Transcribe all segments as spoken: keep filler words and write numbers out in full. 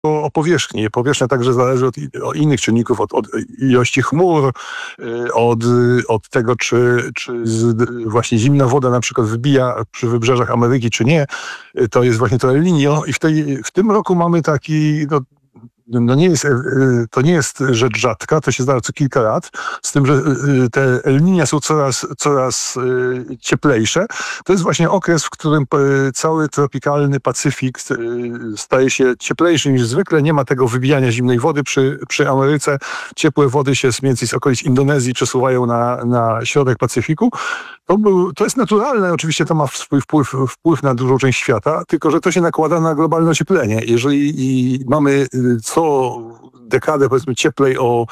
o, o powierzchni. Powierzchnia także zależy od, od innych czynników, od, od ilości chmur, od, od tego, czy, czy z, właśnie zimna woda na przykład wybija przy wybrzeżach Ameryki, czy nie. To jest właśnie to El Niño i w, tej, w tym roku mamy taki... No, No nie jest, to nie jest rzecz rzadka, to się zdarza co kilka lat, z tym, że te El Niña są coraz, coraz cieplejsze. To jest właśnie okres, w którym cały tropikalny Pacyfik staje się cieplejszy niż zwykle. Nie ma tego wybijania zimnej wody przy, przy Ameryce. Ciepłe wody się mniej więcej z okolic Indonezji przesuwają na, na środek Pacyfiku. To, był, to jest naturalne, oczywiście to ma swój wpływ, wpływ na dużą część świata, tylko że to się nakłada na globalne ocieplenie. Jeżeli i mamy co dekadę, powiedzmy, cieplej o,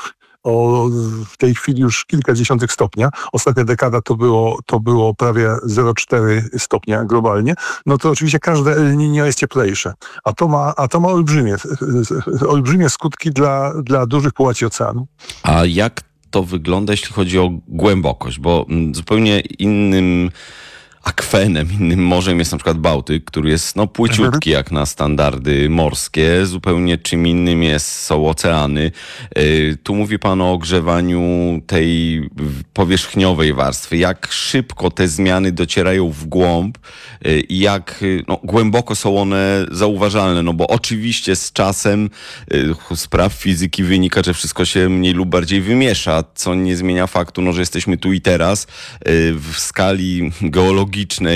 o w tej chwili już kilkadziesiątych stopnia, ostatnia dekada to było, to było prawie zero przecinek cztery stopnia globalnie, no to oczywiście każde El Niño jest cieplejsze. A to ma, a to ma olbrzymie, olbrzymie skutki dla, dla dużych połaci oceanu. A jak to wygląda, jeśli chodzi o głębokość? Bo zupełnie innym akwenem, innym morzem jest na przykład Bałtyk, który jest no płyciutki jak na standardy morskie. Zupełnie czym innym jest, są oceany. Yy, tu mówi pan o ogrzewaniu tej powierzchniowej warstwy. Jak szybko te zmiany docierają w głąb yy, i jak no, głęboko są one zauważalne. No bo oczywiście z czasem yy, z praw fizyki wynika, że wszystko się mniej lub bardziej wymiesza, co nie zmienia faktu, no, że jesteśmy tu i teraz. Yy, w skali geologicznej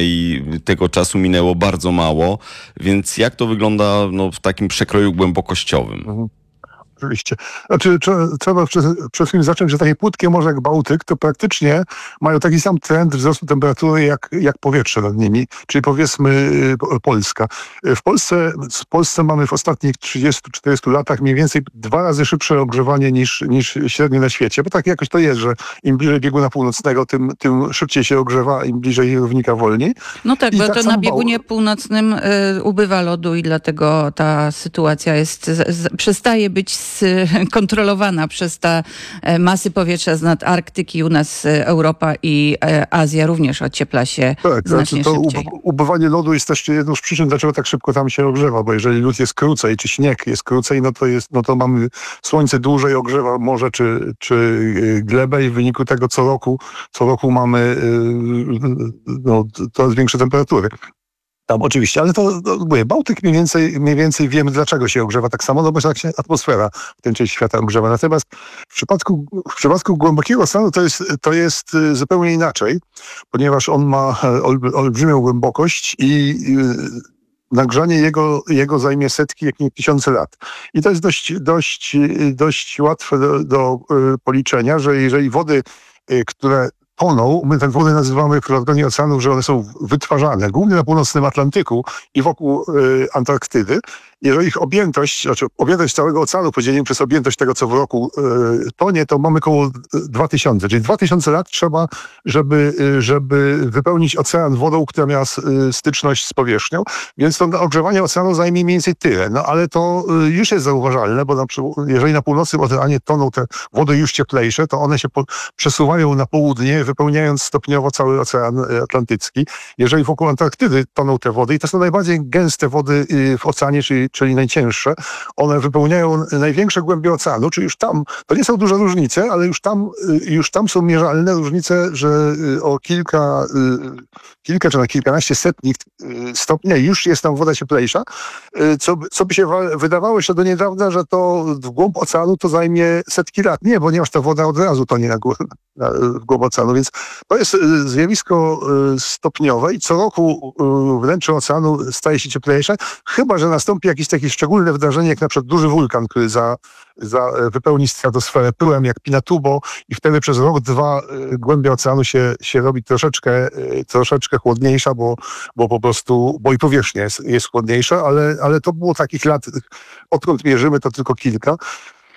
tego czasu minęło bardzo mało, więc jak to wygląda no, w takim przekroju głębokościowym? Mhm. Oczywiście. Znaczy, trzeba przede wszystkim zacząć, że takie płytkie morze jak Bałtyk to praktycznie mają taki sam trend wzrostu temperatury jak, jak powietrze nad nimi, czyli powiedzmy Polska. W Polsce, w Polsce mamy w ostatnich trzydziestu czterdziestu latach mniej więcej dwa razy szybsze ogrzewanie niż, niż średnio na świecie, bo tak jakoś to jest, że im bliżej bieguna północnego, tym, tym szybciej się ogrzewa, im bliżej równika wolniej. No tak, I bo tak to na biegunie Bał... północnym y, ubywa lodu i dlatego ta sytuacja jest, z, z, przestaje być kontrolowana przez te masy powietrza z nad Arktyki. U nas Europa i Azja również ociepla się tak, znacznie to szybciej. Ubywanie lodu jest też jedną z przyczyn, dlaczego tak szybko tam się ogrzewa, bo jeżeli lód jest krócej, czy śnieg jest krócej, no to, jest, no to mamy słońce dłużej ogrzewa morze czy, czy glebę i w wyniku tego co roku, co roku mamy no, coraz większe temperatury. Tam oczywiście, ale to, to mówię, Bałtyk mniej więcej, mniej więcej wiemy, dlaczego się ogrzewa tak samo, no bo tak się atmosfera w tej części świata ogrzewa. Natomiast w przypadku, w przypadku głębokiego oceanu to jest, to jest zupełnie inaczej, ponieważ on ma olbrzymią głębokość i nagrzanie jego, jego zajmie setki, jak nie tysiące lat. I to jest dość, dość, dość łatwe do, do policzenia, że jeżeli wody, które toną, my te wody nazywamy w protokole oceanów, że one są wytwarzane, głównie na północnym Atlantyku i wokół y, Antarktydy. Jeżeli ich objętość, znaczy objętość całego oceanu podzielimy przez objętość tego, co w roku y, tonie, to mamy około dwa tysiące. Czyli dwa tysiące lat trzeba, żeby, y, żeby wypełnić ocean wodą, która miała y, styczność z powierzchnią. Więc to ogrzewanie oceanu zajmie mniej więcej tyle. No ale to y, już jest zauważalne, bo na przykład, jeżeli na północnym oceanie toną te wody już cieplejsze, to one się po, przesuwają na południe, wypełniając stopniowo cały Ocean Atlantycki. Jeżeli wokół Antarktydy toną te wody, i to są najbardziej gęste wody y, w oceanie, czyli czyli najcięższe, one wypełniają największe głębie oceanu, czyli już tam, to nie są duże różnice, ale już tam, już tam są mierzalne różnice, że o kilka, kilka czy na kilkanaście setnych stopnia już jest tam woda cieplejsza, co, co by się wydawało jeszcze do niedawna, że to w głąb oceanu to zajmie setki lat. Nie, ponieważ ta woda od razu tonie na, na, w głąb oceanu, więc to jest zjawisko stopniowe i co roku wnętrze oceanu staje się cieplejsze, chyba że nastąpi jakieś takie szczególne wydarzenie, jak na przykład duży wulkan, który za, za wypełni stratosferę pyłem, jak Pinatubo, i wtedy przez rok, dwa głębia oceanu się, się robi troszeczkę, troszeczkę chłodniejsza, bo, bo po prostu, bo i powierzchnia jest, jest chłodniejsza, ale, ale to było takich lat, odkąd mierzymy, to tylko kilka.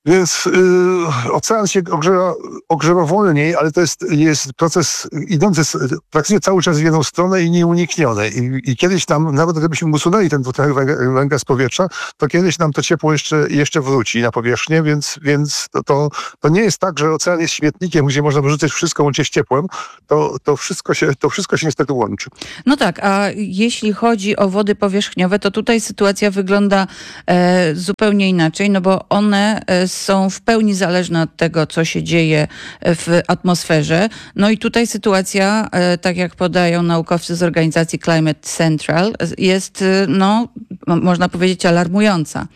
Więc y, ocean się ogrzewa, ogrzewa wolniej, ale to jest, jest proces idący z, praktycznie cały czas w jedną stronę i nieunikniony. I, i kiedyś nam, nawet gdybyśmy usunęli ten dwutlenek węgla z powietrza, to kiedyś nam to ciepło jeszcze, jeszcze wróci na powierzchnię, więc, więc to, to, to nie jest tak, że ocean jest śmietnikiem, gdzie można wyrzucać wszystko łącznie z ciepłem. To, to, wszystko się, to wszystko się niestety łączy. No tak, a jeśli chodzi o wody powierzchniowe, to tutaj sytuacja wygląda e, zupełnie inaczej, no bo one e, są w pełni zależne od tego, co się dzieje w atmosferze. No i tutaj sytuacja, e, tak jak podają naukowcy z organizacji Climate Central, jest, e, no, można powiedzieć, alarmująca.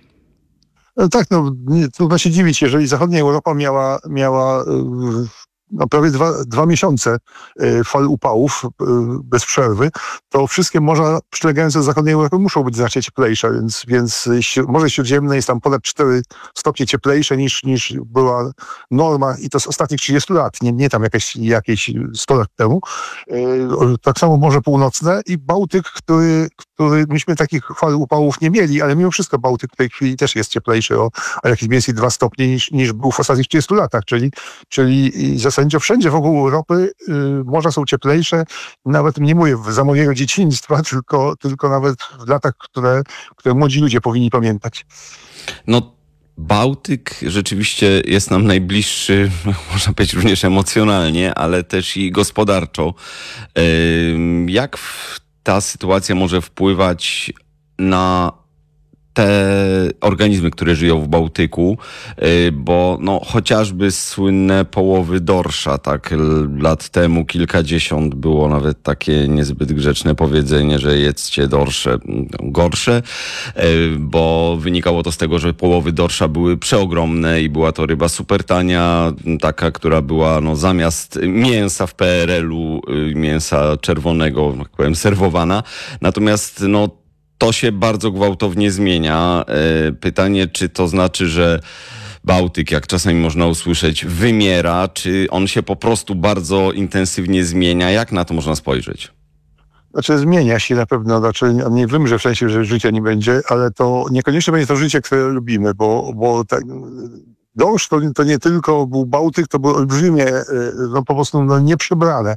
No tak, no nie, trudno się dziwić, jeżeli zachodnia Europa miała, miała no, prawie dwa, dwa miesiące fal upałów bez przerwy, to wszystkie morza przylegające do zachodniej Europy muszą być znacznie cieplejsze, więc, więc Morze Śródziemne jest tam ponad cztery stopnie cieplejsze niż, niż była norma i to z ostatnich trzydziestu lat, nie, nie tam jakieś, jakieś sto lat temu. Tak samo Morze Północne i Bałtyk, który, który myśmy takich fal upałów nie mieli, ale mimo wszystko Bałtyk w tej chwili też jest cieplejszy o, o jakieś mniej więcej dwa stopnie niż, niż był w ostatnich trzydziestu latach, czyli, czyli zasadniczo wszędzie wokół Europy y, morza są cieplejsze, nawet nie mówię za mojego dzieciństwa, tylko, tylko nawet w latach, które, które młodzi ludzie powinni pamiętać. No, Bałtyk rzeczywiście jest nam najbliższy, można powiedzieć również emocjonalnie, ale też i gospodarczo. Jak ta sytuacja może wpływać na te organizmy, które żyją w Bałtyku, bo no, chociażby słynne połowy dorsza, tak lat temu kilkadziesiąt było nawet takie niezbyt grzeczne powiedzenie, że jedzcie dorsze gorsze, bo wynikało to z tego, że połowy dorsza były przeogromne i była to ryba super tania, taka, która była no, zamiast mięsa w P R L-u, mięsa czerwonego, tak powiem, serwowana. Natomiast no to się bardzo gwałtownie zmienia. Pytanie, czy to znaczy, że Bałtyk, jak czasami można usłyszeć, wymiera, czy on się po prostu bardzo intensywnie zmienia? Jak na to można spojrzeć? Znaczy zmienia się na pewno, znaczy nie wymrze w sensie, że życia nie będzie, ale to niekoniecznie będzie to życie, które lubimy, bo, bo tak, dorsz to, to nie tylko był Bałtyk, to były olbrzymie, no po prostu no, nieprzebrane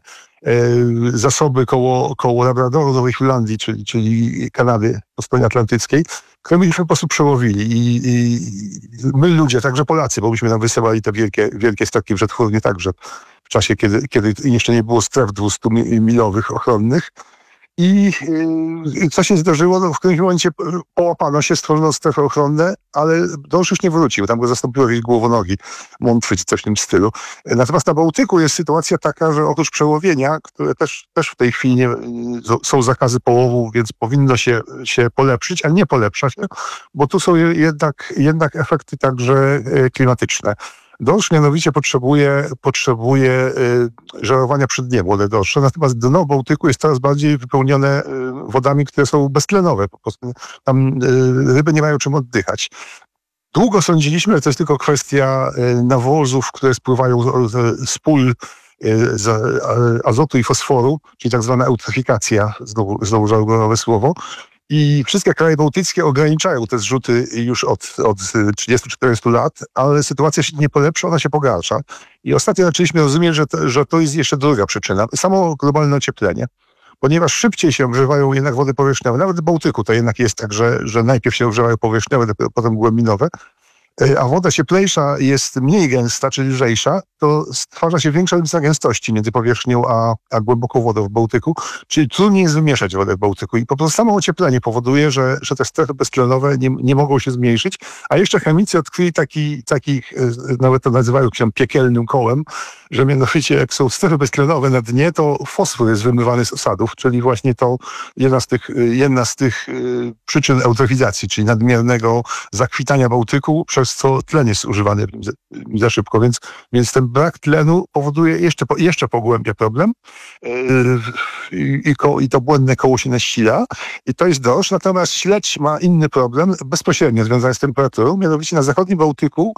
zasoby koło, koło Labradoru, Nowej Holandii, czyli, czyli Kanady po stronie atlantyckiej, które myśmy po prostu przełowili. I, i my ludzie, także Polacy, bo myśmy tam wysyłali te wielkie, wielkie statki przetwórnie także w czasie, kiedy, kiedy jeszcze nie było stref dwustumilowych ochronnych. I yy, co się zdarzyło? No, w którymś momencie połapano się, stworzono strefy ochronne, ale dorsz już nie wrócił. Tam go zastąpiło jakieś głowonogi, mątwy czy coś w tym stylu. Natomiast na Bałtyku jest sytuacja taka, że oprócz przełowienia, które też, też w tej chwili nie, są zakazy połowu, więc powinno się, się polepszyć, ale nie polepsza się, bo tu są jednak, jednak efekty także klimatyczne. Dorsz mianowicie potrzebuje, potrzebuje y, żerowania przedniego wody dorsze, natomiast dno Bałtyku jest coraz bardziej wypełnione y, wodami, które są beztlenowe. Po prostu tam y, ryby nie mają czym oddychać. Długo sądziliśmy, że to jest tylko kwestia y, nawozów, które spływają z, z pól y, z y, azotu i fosforu, czyli tak zwana eutryfikacja, znowu, znowu żargonowe słowo. I wszystkie kraje bałtyckie ograniczają te zrzuty już od, od trzydziestu czterdziestu lat, ale sytuacja się nie polepsza, ona się pogarsza. I ostatnio zaczęliśmy rozumieć, że to, że to jest jeszcze druga przyczyna. Samo globalne ocieplenie. Ponieważ szybciej się ogrzewają jednak wody powierzchniowe. Nawet w Bałtyku to jednak jest tak, że, że najpierw się ogrzewają powierzchniowe, potem głębinowe. A woda cieplejsza jest mniej gęsta, czy lżejsza, to stwarza się większa różnica gęstości między powierzchnią a, a głęboką wodą w Bałtyku, czyli trudniej jest wymieszać wodę w Bałtyku. I po prostu samo ocieplenie powoduje, że, że te strefy beztlenowe nie, nie mogą się zmniejszyć, a jeszcze chemicy odkryli taki, taki, nawet to nazywają się piekielnym kołem, że mianowicie jak są strefy beztlenowe na dnie, to fosfor jest wymywany z osadów, czyli właśnie to jedna z tych, jedna z tych przyczyn eutrofizacji, czyli nadmiernego zakwitania Bałtyku, przez co tlen jest używany za szybko, więc, więc ten brak tlenu powoduje jeszcze, jeszcze pogłębia problem i, i, ko, i to błędne koło się nasila i to jest dorsz, natomiast śledź ma inny problem bezpośrednio związany z temperaturą, mianowicie na zachodnim Bałtyku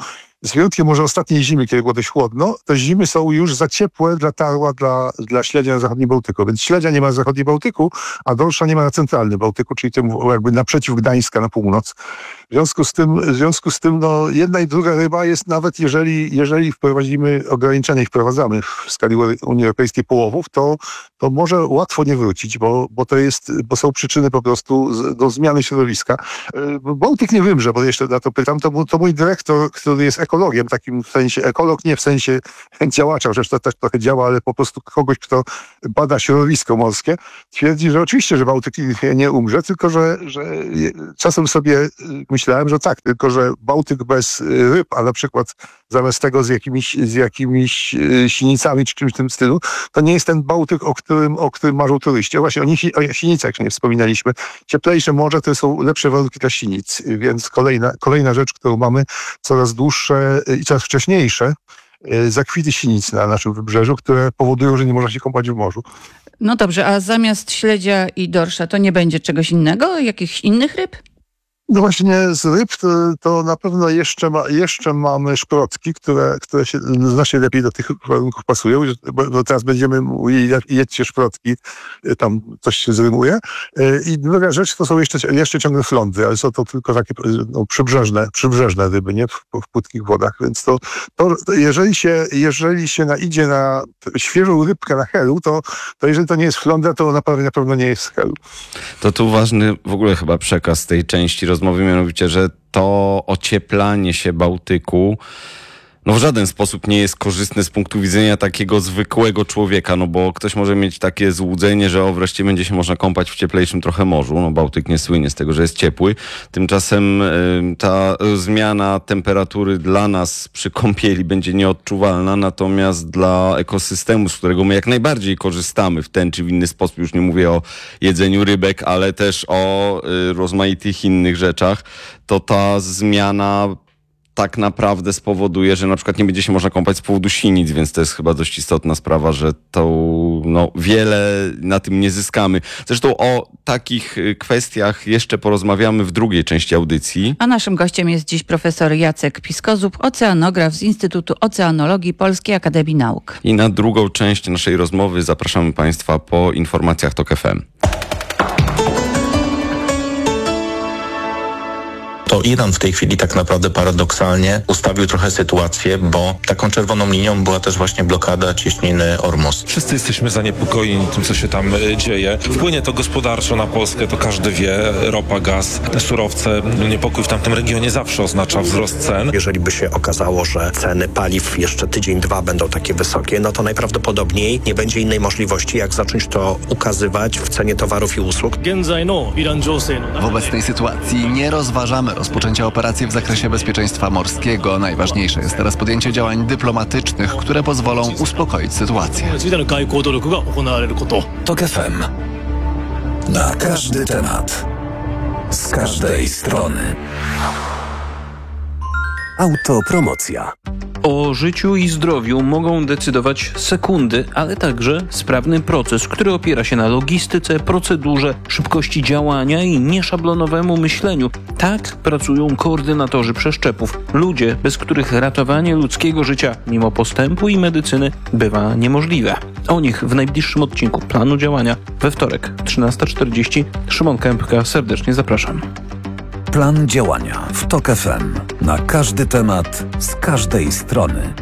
z wyjątkiem może ostatniej zimy, kiedy było dość chłodno, te zimy są już za ciepłe dla tarła, dla, dla śledzia na zachodnim Bałtyku. Więc śledzia nie ma na zachodnim Bałtyku, a dorsza nie ma na centralnym Bałtyku, czyli tym jakby naprzeciw Gdańska na północ. W związku z tym, w związku z tym no, jedna i druga ryba jest, nawet jeżeli, jeżeli wprowadzimy ograniczenia i wprowadzamy w skali Unii Europejskiej połowów, to, to może łatwo nie wrócić, bo, bo to jest, bo są przyczyny po prostu z, do zmiany środowiska. Bałtyk nie wymrze, bo jeszcze na to pytam, to, to mój dyrektor, który jest ekologiem, takim w sensie ekolog, nie w sensie działacza, rzecz to też trochę działa, ale po prostu kogoś, kto bada środowisko morskie, twierdzi, że oczywiście, że Bałtyk nie umrze, tylko że, że czasem sobie myślałem, że tak, tylko że Bałtyk bez ryb, a na przykład zamiast tego z jakimiś, z jakimiś sinicami czy czymś w tym stylu, to nie jest ten Bałtyk, o którym, o którym marzą turyści. A właśnie o, nich, o sinicach nie wspominaliśmy. Cieplejsze morze to są lepsze warunki dla sinic, więc kolejna, kolejna rzecz, którą mamy, coraz dłuższe i coraz wcześniejsze zakwity sinic na naszym wybrzeżu, które powodują, że nie można się kąpać w morzu. No dobrze, a zamiast śledzia i dorsza to nie będzie czegoś innego? Jakichś innych ryb? No właśnie z ryb to, to na pewno jeszcze, ma, jeszcze mamy szprotki, które, które się znacznie lepiej do tych warunków pasują, bo, bo teraz będziemy mówili, jedźcie szprotki, tam coś się zrymuje. I druga rzecz to są jeszcze, jeszcze ciągle flądry, ale są to tylko takie no, przybrzeżne, przybrzeżne ryby, nie? W, w płytkich wodach, więc to, to, to jeżeli się, jeżeli się naidzie na świeżą rybkę na helu, to, to jeżeli to nie jest flądra, to naprawdę na pewno nie jest helu. To tu ważny w ogóle chyba przekaz tej części rozmowy, mianowicie, że to ocieplanie się Bałtyku no w żaden sposób nie jest korzystne z punktu widzenia takiego zwykłego człowieka, no bo ktoś może mieć takie złudzenie, że o wreszcie będzie się można kąpać w cieplejszym trochę morzu, no Bałtyk nie słynie z tego, że jest ciepły, tymczasem y, ta zmiana temperatury dla nas przy kąpieli będzie nieodczuwalna, natomiast dla ekosystemu, z którego my jak najbardziej korzystamy w ten czy w inny sposób, już nie mówię o jedzeniu rybek, ale też o y, rozmaitych innych rzeczach, to ta zmiana tak naprawdę spowoduje, że na przykład nie będzie się można kąpać z powodu sinic, więc to jest chyba dość istotna sprawa, że to no, wiele na tym nie zyskamy. Zresztą o takich kwestiach jeszcze porozmawiamy w drugiej części audycji. A naszym gościem jest dziś profesor Jacek Piskozub, oceanograf z Instytutu Oceanologii Polskiej Akademii Nauk. I na drugą część naszej rozmowy zapraszamy Państwa po informacjach TOK F M. To Iran w tej chwili tak naprawdę paradoksalnie ustawił trochę sytuację, bo taką czerwoną linią była też właśnie blokada cieśniny Ormus. Wszyscy jesteśmy zaniepokojeni tym, co się tam y, dzieje. Wpłynie to gospodarczo na Polskę, to każdy wie. Ropa, gaz, surowce. Niepokój w tamtym regionie zawsze oznacza wzrost cen. Jeżeli by się okazało, że ceny paliw jeszcze tydzień, dwa będą takie wysokie, no to najprawdopodobniej nie będzie innej możliwości, jak zacząć to ukazywać w cenie towarów i usług. W obecnej sytuacji nie rozważamy rozpoczęcia operacji w zakresie bezpieczeństwa morskiego. Najważniejsze jest teraz podjęcie działań dyplomatycznych, które pozwolą uspokoić sytuację. TOK F M. Na każdy temat. Z każdej strony. Autopromocja. O życiu i zdrowiu mogą decydować sekundy, ale także sprawny proces, który opiera się na logistyce, procedurze, szybkości działania i nieszablonowemu myśleniu. Tak pracują koordynatorzy przeszczepów. Ludzie, bez których ratowanie ludzkiego życia, mimo postępu i medycyny, bywa niemożliwe. O nich w najbliższym odcinku planu działania we wtorek, trzynasta czterdzieści. Szymon Kępka, serdecznie zapraszam. Plan działania w TOK F M. Na każdy temat, z każdej strony.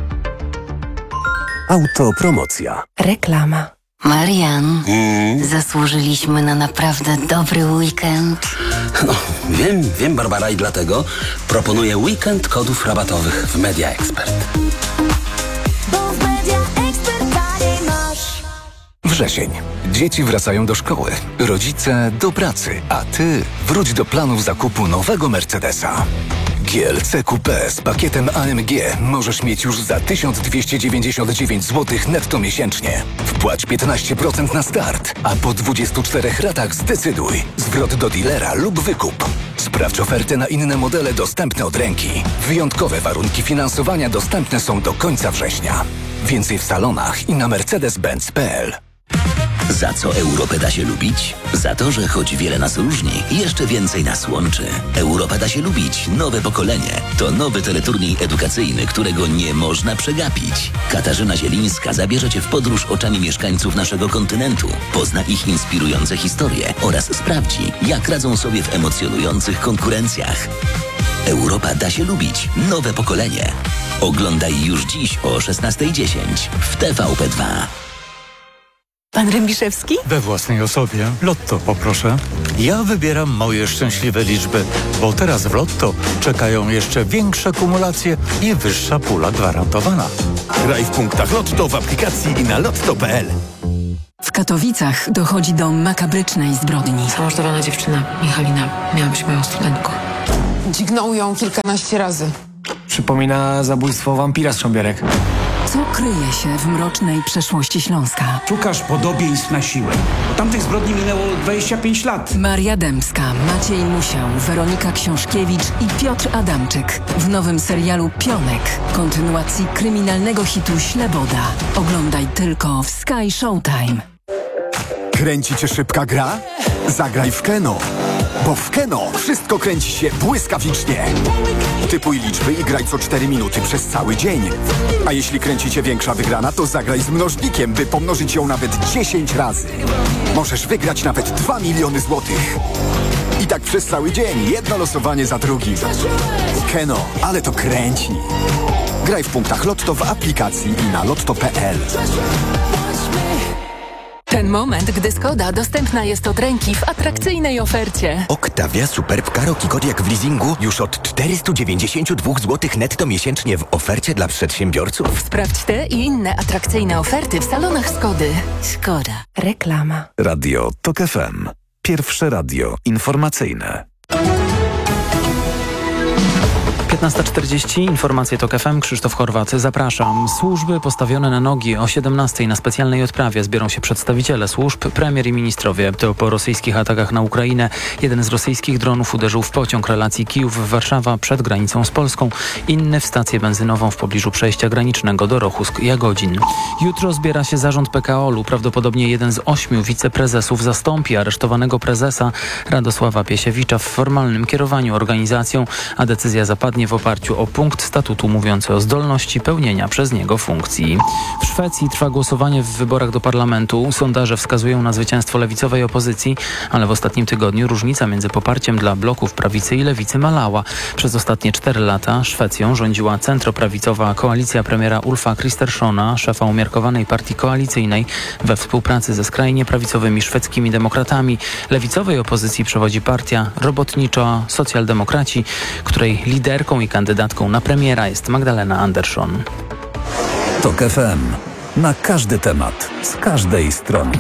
Autopromocja. Reklama. Marian, Mm. zasłużyliśmy na naprawdę dobry weekend. No, wiem, wiem Barbara i dlatego proponuję weekend kodów rabatowych w Media Expert. Bo w Media Expert taniej masz. Wrzesień. Dzieci wracają do szkoły, rodzice do pracy, a ty wróć do planów zakupu nowego Mercedesa. G L C Coupé z pakietem A M G możesz mieć już za tysiąc dwieście dziewięćdziesiąt dziewięć złotych netto miesięcznie. Wpłać piętnaście procent na start, a po dwudziestu czterech ratach zdecyduj. Zwrot do dealera lub wykup. Sprawdź ofertę na inne modele dostępne od ręki. Wyjątkowe warunki finansowania dostępne są do końca września. Więcej w salonach i na mercedes benz kropka p l. Za co Europę da się lubić? Za to, że choć wiele nas różni, jeszcze więcej nas łączy. Europę da się lubić. Nowe pokolenie. To nowy teleturniej edukacyjny, którego nie można przegapić. Katarzyna Zielińska zabierze Cię w podróż oczami mieszkańców naszego kontynentu. Pozna ich inspirujące historie oraz sprawdzi, jak radzą sobie w emocjonujących konkurencjach. Europa da się lubić. Nowe pokolenie. Oglądaj już dziś o szesnasta dziesięć w T V P dwa. Pan Rębiszewski? We własnej osobie. Lotto poproszę. Ja wybieram moje szczęśliwe liczby, bo teraz w Lotto czekają jeszcze większe kumulacje i wyższa pula gwarantowana. Graj w punktach Lotto w aplikacji i na lotto kropka p l. W Katowicach dochodzi do makabrycznej zbrodni. Zamordowana dziewczyna, Michalina, miała być moją studentką. Dźgnął ją kilkanaście razy. Przypomina zabójstwo wampira z Trząbierek. Co kryje się w mrocznej przeszłości Śląska? Szukasz podobieństw na siłę. Od tamtych zbrodni minęło dwadzieścia pięć lat. Maria Dębska, Maciej Musiał, Weronika Książkiewicz i Piotr Adamczyk w nowym serialu Pionek. Kontynuacji kryminalnego hitu Śleboda. Oglądaj tylko w Sky Showtime. Kręci cię szybka gra? Zagraj w Keno. Bo w Keno wszystko kręci się błyskawicznie. Typuj liczby i graj co cztery minuty przez cały dzień. A jeśli kręci cię większa wygrana, to zagraj z mnożnikiem, by pomnożyć ją nawet dziesięć razy. Możesz wygrać nawet dwa miliony złotych. I tak przez cały dzień, jedno losowanie za drugim. Keno, ale to kręci. Graj w punktach Lotto w aplikacji i na lotto kropka p l. Ten moment, gdy Skoda dostępna jest od ręki w atrakcyjnej ofercie. Octavia Superb Karoki Kodiaq w leasingu już od czterysta dziewięćdziesiąt dwa złotych netto miesięcznie w ofercie dla przedsiębiorców. Sprawdź te i inne atrakcyjne oferty w salonach Skody. Skoda. Reklama. Radio Tok F M. Pierwsze radio informacyjne. piętnasta czterdzieści, informacje Tok F M, Krzysztof Horwat, zapraszam. Służby postawione na nogi o siedemnastej na specjalnej odprawie zbiorą się przedstawiciele służb, premier i ministrowie. To po rosyjskich atakach na Ukrainę. Jeden z rosyjskich dronów uderzył w pociąg relacji Kijów-Warszawa przed granicą z Polską, inny w stację benzynową w pobliżu przejścia granicznego do Rochusk-Jagodzin. Jutro zbiera się zarząd P K O L u. Prawdopodobnie jeden z ośmiu wiceprezesów zastąpi aresztowanego prezesa Radosława Piesiewicza w formalnym kierowaniu organizacją, a decyzja zapadnie w oparciu o punkt statutu mówiący o zdolności pełnienia przez niego funkcji. W Szwecji trwa głosowanie w wyborach do parlamentu. Sondaże wskazują na zwycięstwo lewicowej opozycji, ale w ostatnim tygodniu różnica między poparciem dla bloków prawicy i lewicy malała. Przez ostatnie cztery lata Szwecją rządziła centroprawicowa koalicja premiera Ulfa Kristerssona, szefa umiarkowanej partii koalicyjnej, we współpracy ze skrajnie prawicowymi szwedzkimi demokratami. Lewicowej opozycji przewodzi partia robotnicza Socjaldemokraci, której liderką i kandydatką na premiera jest Magdalena Andersson. Tok F M. Na każdy temat, z każdej strony.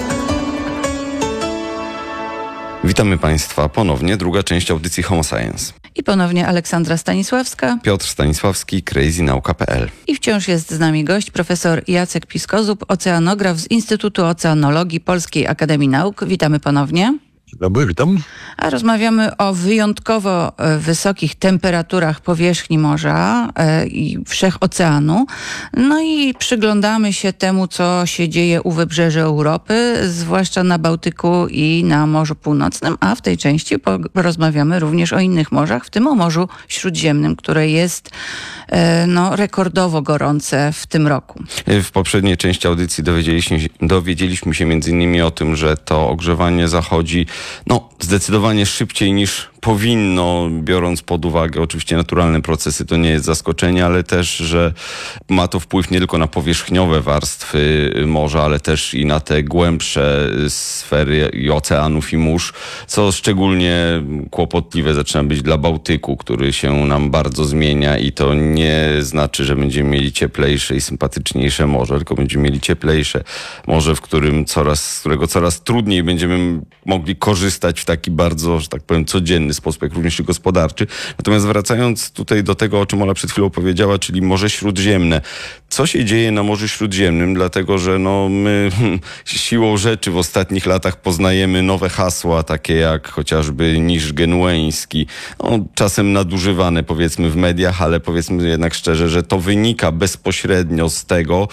Witamy Państwa ponownie. Druga część audycji Homo Science. I ponownie Aleksandra Stanisławska. Piotr Stanisławski, crazy nauka kropka p l. I wciąż jest z nami gość, profesor Jacek Piskozub, oceanograf z Instytutu Oceanologii Polskiej Akademii Nauk. Witamy ponownie. Dobry, witam. A rozmawiamy o wyjątkowo wysokich temperaturach powierzchni morza i wszechoceanu. No i przyglądamy się temu, co się dzieje u wybrzeży Europy, zwłaszcza na Bałtyku i na Morzu Północnym, a w tej części porozmawiamy również o innych morzach, w tym o Morzu Śródziemnym, które jest no, rekordowo gorące w tym roku. W poprzedniej części audycji dowiedzieliśmy, dowiedzieliśmy się między innymi o tym, że to ogrzewanie zachodzi no, zdecydowanie szybciej niż powinno, biorąc pod uwagę oczywiście naturalne procesy, to nie jest zaskoczenie, ale też, że ma to wpływ nie tylko na powierzchniowe warstwy morza, ale też i na te głębsze sfery i oceanów i mórz, co szczególnie kłopotliwe zaczyna być dla Bałtyku, który się nam bardzo zmienia i to nie znaczy, że będziemy mieli cieplejsze i sympatyczniejsze morze, tylko będziemy mieli cieplejsze morze, w którym coraz, z którego coraz trudniej będziemy mogli korzystać korzystać w taki bardzo, że tak powiem, codzienny sposób, jak również i gospodarczy. Natomiast wracając tutaj do tego, o czym Ola przed chwilą powiedziała, czyli Morze Śródziemne. Co się dzieje na Morzu Śródziemnym? Dlatego, że no my hmm, siłą rzeczy w ostatnich latach poznajemy nowe hasła, takie jak chociażby Niż Genueński. No, czasem nadużywane, powiedzmy, w mediach, ale powiedzmy jednak szczerze, że to wynika bezpośrednio z tego,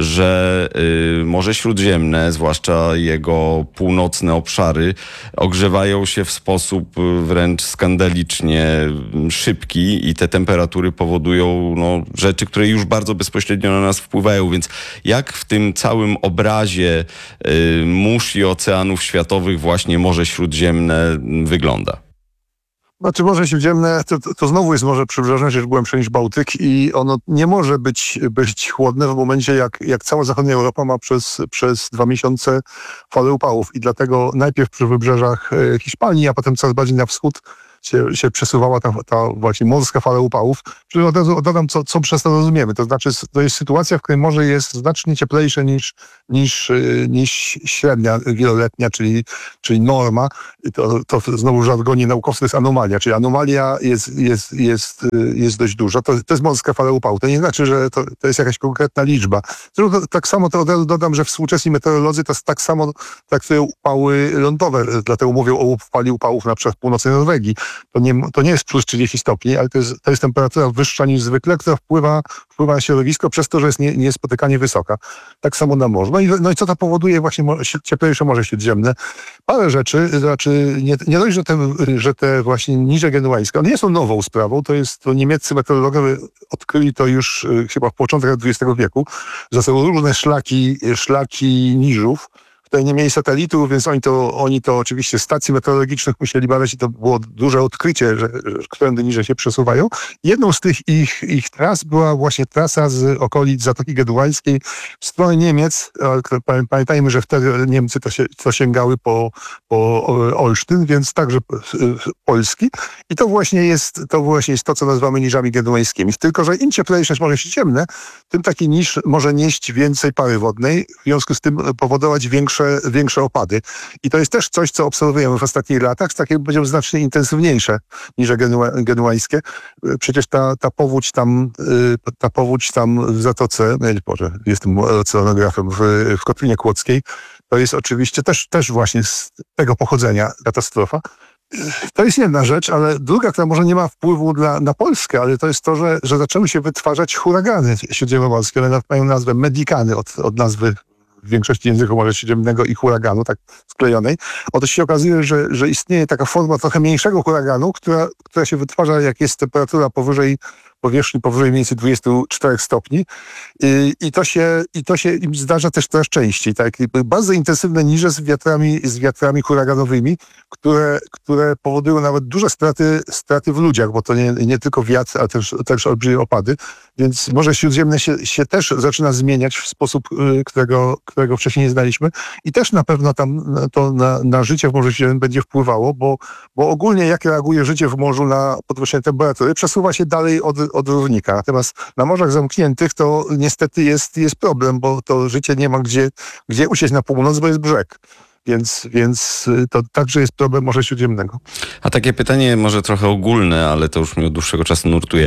że y, Morze Śródziemne, zwłaszcza jego północne obszary, ogrzewają się w sposób wręcz skandalicznie szybki i te temperatury powodują no, rzeczy, które już bardzo bezpośrednio na nas wpływają. Więc jak w tym całym obrazie y, mórz i oceanów światowych właśnie Morze Śródziemne wygląda? Znaczy Morze Śródziemne to, to, to znowu jest morze przybrzeżne, już głębsze niż Bałtyk i ono nie może być, być chłodne w momencie, jak, jak cała zachodnia Europa ma przez, przez dwa miesiące falę upałów i dlatego najpierw przy wybrzeżach Hiszpanii, a potem coraz bardziej na wschód się, się przesuwała ta, ta właśnie morska fala upałów. Od razu dodam, co, co przez to rozumiemy. To znaczy, to jest sytuacja, w której morze jest znacznie cieplejsze niż, niż, niż średnia wieloletnia, czyli, czyli norma. I to, to znowu w żargonie naukowym to jest anomalia, czyli anomalia jest, jest, jest, jest dość duża. To, to jest morska fala upałów. To nie znaczy, że to, to jest jakaś konkretna liczba. Zresztą tak samo to od razu dodam, że współczesni meteorolodzy to tak samo traktują upały lądowe, dlatego mówią o fali upałów na przykład w północnej Norwegii. To nie, to nie jest plus trzydzieści stopni, ale to jest, to jest temperatura wyższa niż zwykle, która wpływa, wpływa na środowisko przez to, że jest nie, niespotykanie wysoka. Tak samo na morzu. No i, no i co to powoduje właśnie cieplejsze Morze Śródziemne? Parę rzeczy, znaczy nie, nie dość, że te, że te właśnie niże genueńskie, one nie są nową sprawą, to jest, to niemieccy meteorologowie odkryli to już y, chyba w początkach dwudziestego wieku, że są różne szlaki, szlaki niżów. Tutaj nie mieli satelitów, więc oni to, oni to oczywiście z stacji meteorologicznych musieli badać i to było duże odkrycie, że, że którędy niżej się przesuwają. Jedną z tych ich, ich tras była właśnie trasa z okolic Zatoki Genueńskiej w stronę Niemiec. Pamiętajmy, że wtedy Niemcy to, się, to sięgały po, po Olsztyn, więc także Polski. I to właśnie jest to, właśnie jest to co nazywamy niżami genueńskimi. Tylko że im cieplejsze Morze Śródziemne, tym taki niż może nieść więcej pary wodnej, w związku z tym powodować większe większe opady. I to jest też coś, co obserwujemy w ostatnich latach, z takiego będą znacznie intensywniejsze niż genueńskie. Przecież ta, ta powódź tam, ta powódź tam w Zatoce, Boże, jestem oceanografem w, w Kotlinie Kłodzkiej, to jest oczywiście też, też właśnie z tego pochodzenia katastrofa. To jest jedna rzecz, ale druga, która może nie ma wpływu dla, na Polskę, ale to jest to, że, że zaczęły się wytwarzać huragany śródziemnomorskie. One mają nazwę medikany od, od nazwy w większości języków Morza Śródziemnego i huraganu, tak sklejonej. Oto się okazuje, że, że istnieje taka forma trochę mniejszego huraganu, która, która się wytwarza, jak jest temperatura powyżej powierzchni powyżej mniej więcej dwadzieścia cztery stopni I, i, to się, i to się im zdarza też coraz częściej. Tak? Bardzo intensywne niże z wiatrami, z wiatrami huraganowymi, które, które powodują nawet duże straty, straty w ludziach, bo to nie, nie tylko wiatr, ale też, też olbrzymie opady. Więc Morze Śródziemne się, się też zaczyna zmieniać w sposób, którego, którego wcześniej nie znaliśmy i też na pewno tam to na, na życie w Morzu Śródziemnym będzie wpływało, bo, bo ogólnie jak reaguje życie w morzu na podwyższenie temperatury, przesuwa się dalej od od równika. Natomiast na morzach zamkniętych to niestety jest, jest problem, bo to życie nie ma gdzie, gdzie usiąść na północ, bo jest brzeg. Więc, więc to także jest problem Morza Śródziemnego. A takie pytanie może trochę ogólne, ale to już mnie od dłuższego czasu nurtuje.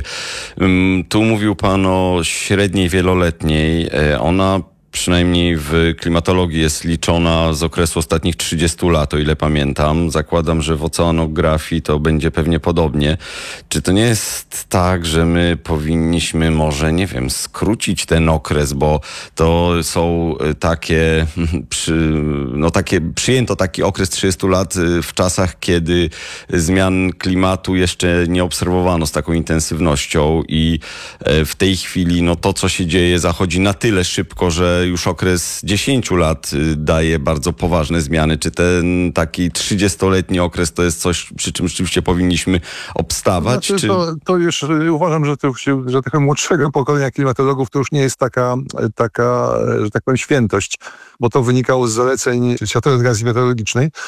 Tu mówił pan o średniej wieloletniej. Ona przynajmniej w klimatologii jest liczona z okresu ostatnich trzydziestu lat, o ile pamiętam. Zakładam, że w oceanografii to będzie pewnie podobnie. Czy to nie jest tak, że my powinniśmy może, nie wiem, skrócić ten okres, bo to są takie, no takie, przyjęto taki okres trzydziestu lat w czasach, kiedy zmian klimatu jeszcze nie obserwowano z taką intensywnością i w tej chwili no to, co się dzieje, zachodzi na tyle szybko, że już okres dziesięciu lat daje bardzo poważne zmiany. Czy ten taki trzydziestoletni okres to jest coś, przy czym rzeczywiście powinniśmy obstawać? Znaczy, czy... to, to już uważam, że, to już, że tego młodszego pokolenia klimatologów to już nie jest taka, taka, że tak powiem, świętość, bo to wynikało z zaleceń Światowej Organizacji Meteorologicznej.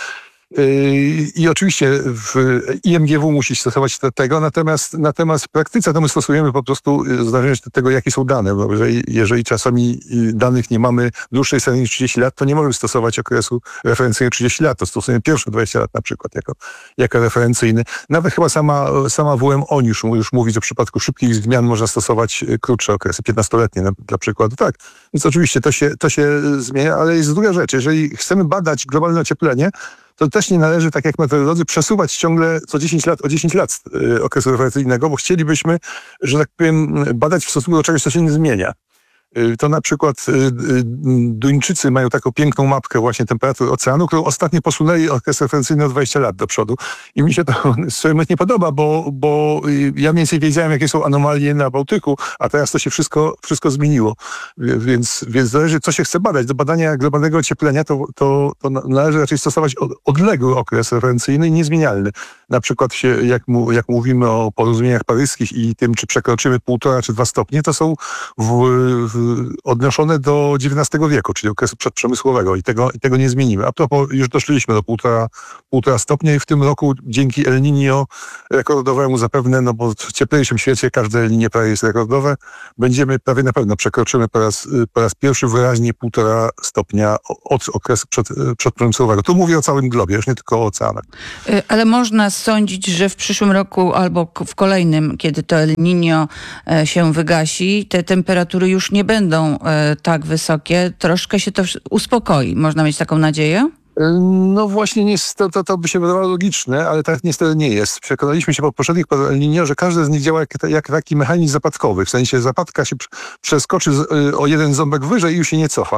I oczywiście w I M G W musi stosować tego, natomiast, natomiast w praktyce to my stosujemy po prostu w zależności od tego, jakie są dane, bo jeżeli, jeżeli czasami danych nie mamy dłuższej serii niż trzydzieści lat, to nie możemy stosować okresu referencyjnego trzydzieści lat, to stosujemy pierwsze dwadzieścia lat na przykład jako, jako referencyjny. Nawet chyba sama, sama W M O N już, już mówi, że w przypadku szybkich zmian można stosować krótsze okresy, piętnastoletnie na, dla przykładu. Tak, więc oczywiście to się, to się zmienia, ale jest druga rzecz. Jeżeli chcemy badać globalne ocieplenie, to też nie należy, tak jak meteorolodzy, przesuwać ciągle co dziesięć lat o dziesięć lat y, okresu referencyjnego, bo chcielibyśmy, że tak powiem, badać w stosunku do czegoś, co się nie zmienia. Y, to na przykład y, y, Duńczycy mają taką piękną mapkę właśnie temperatury oceanu, którą ostatnio posunęli okres referencyjny o dwadzieścia lat do przodu. I mi się to sobie nie podoba, bo, bo ja mniej więcej wiedziałem, jakie są anomalie na Bałtyku, a teraz to się wszystko, wszystko zmieniło. Więc, więc zależy, co się chce badać. Do badania globalnego ocieplenia to, to, to należy raczej stosować odległy okres referencyjny i niezmienialny. Na przykład się, jak, mu, jak mówimy o porozumieniach paryskich i tym, czy przekroczymy półtora czy dwa stopnie, to są w, w, odnoszone do dziewiętnastego wieku, czyli okresu przedprzemysłowego i tego, i tego nie zmienimy. A propos, już doszliśmy do półtora, półtora stopnia i w tym roku dzięki El Niño rekordowemu zapewne, no bo w cieplejszym świecie każde El Niño prawie jest rekordowe, będziemy prawie na pewno przekroczymy po raz, po raz pierwszy wyraźnie półtora stopnia od okresu przed, przedprzemysłowego. Tu mówię o całym globie, już nie tylko o oceanach. Ale można sądzić, że w przyszłym roku albo w kolejnym, kiedy to El Niño się wygasi, te temperatury już nie będą tak wysokie. Troszkę się to uspokoi. Można mieć taką nadzieję? No właśnie, nie, to, to, to by się wydawało logiczne, ale tak niestety nie jest. Przekonaliśmy się po poprzednich El Niño, że każdy z nich działa jak, jak taki mechanizm zapadkowy. W sensie zapadka się przeskoczy z, o jeden ząbek wyżej i już się nie cofa.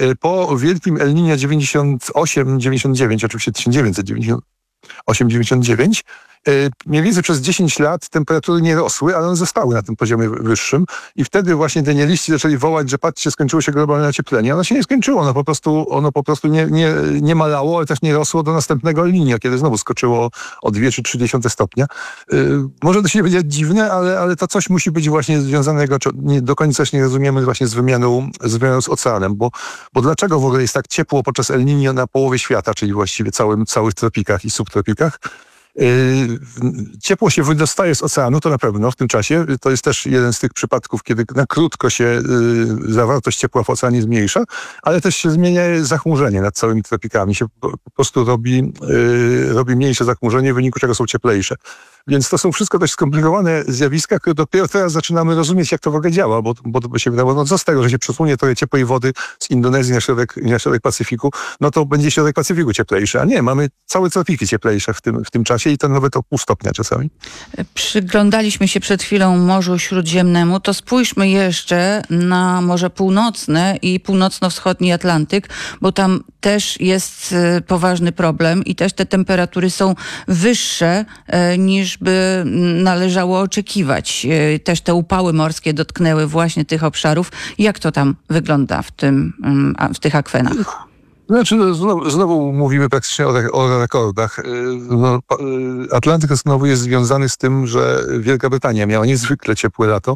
Po wielkim El Niño dziewięćdziesiąt osiem dziewięćdziesiąt dziewięć, oczywiście tysiąc dziewięćset dziewięćdziesiąt osiem dziewięćdziesiąt dziewięć, mniej więcej przez dziesięć lat temperatury nie rosły, ale one zostały na tym poziomie wyższym i wtedy właśnie denialiści zaczęli wołać, że patrzcie, skończyło się globalne ocieplenie. Ono się nie skończyło, ono po prostu, ono po prostu nie, nie, nie malało, ale też nie rosło do następnego El Niño, kiedy znowu skoczyło o dwa czy trzy dziesiąte stopnia. Yy, może to się będzie dziwne, ale, ale to coś musi być właśnie związanego, nie, do końca też nie rozumiemy właśnie z wymianą, z wymianą z oceanem, bo, bo dlaczego w ogóle jest tak ciepło podczas El Niño na połowie świata, czyli właściwie całym, całych tropikach i subtropikach? Ciepło się wydostaje z oceanu, to na pewno w tym czasie. To jest też jeden z tych przypadków, kiedy na krótko się zawartość ciepła w oceanie zmniejsza, ale też się zmienia zachmurzenie nad całymi tropikami. Się po prostu robi, robi mniejsze zachmurzenie, w wyniku czego są cieplejsze. Więc to są wszystko dość skomplikowane zjawiska, które dopiero teraz zaczynamy rozumieć, jak to w ogóle działa, bo, bo to by się wydawało, no co z tego, że się przesunie trochę ciepłej wody z Indonezji na środek, na środek Pacyfiku, no to będzie środek Pacyfiku cieplejszy, a nie, mamy całe tropiki cieplejsze w tym, w tym czasie i to nawet o pół stopnia czasami. Przyglądaliśmy się przed chwilą Morzu Śródziemnemu, to spójrzmy jeszcze na Morze Północne i północno-wschodni Atlantyk, bo tam też jest poważny problem i też te temperatury są wyższe niż by należało oczekiwać. Też te upały morskie dotknęły właśnie tych obszarów. Jak to tam wygląda w, tym, w tych akwenach? Znaczy, no, znowu, znowu mówimy praktycznie o, re, o rekordach. No, Atlantyk znowu jest związany z tym, że Wielka Brytania miała niezwykle ciepłe lato.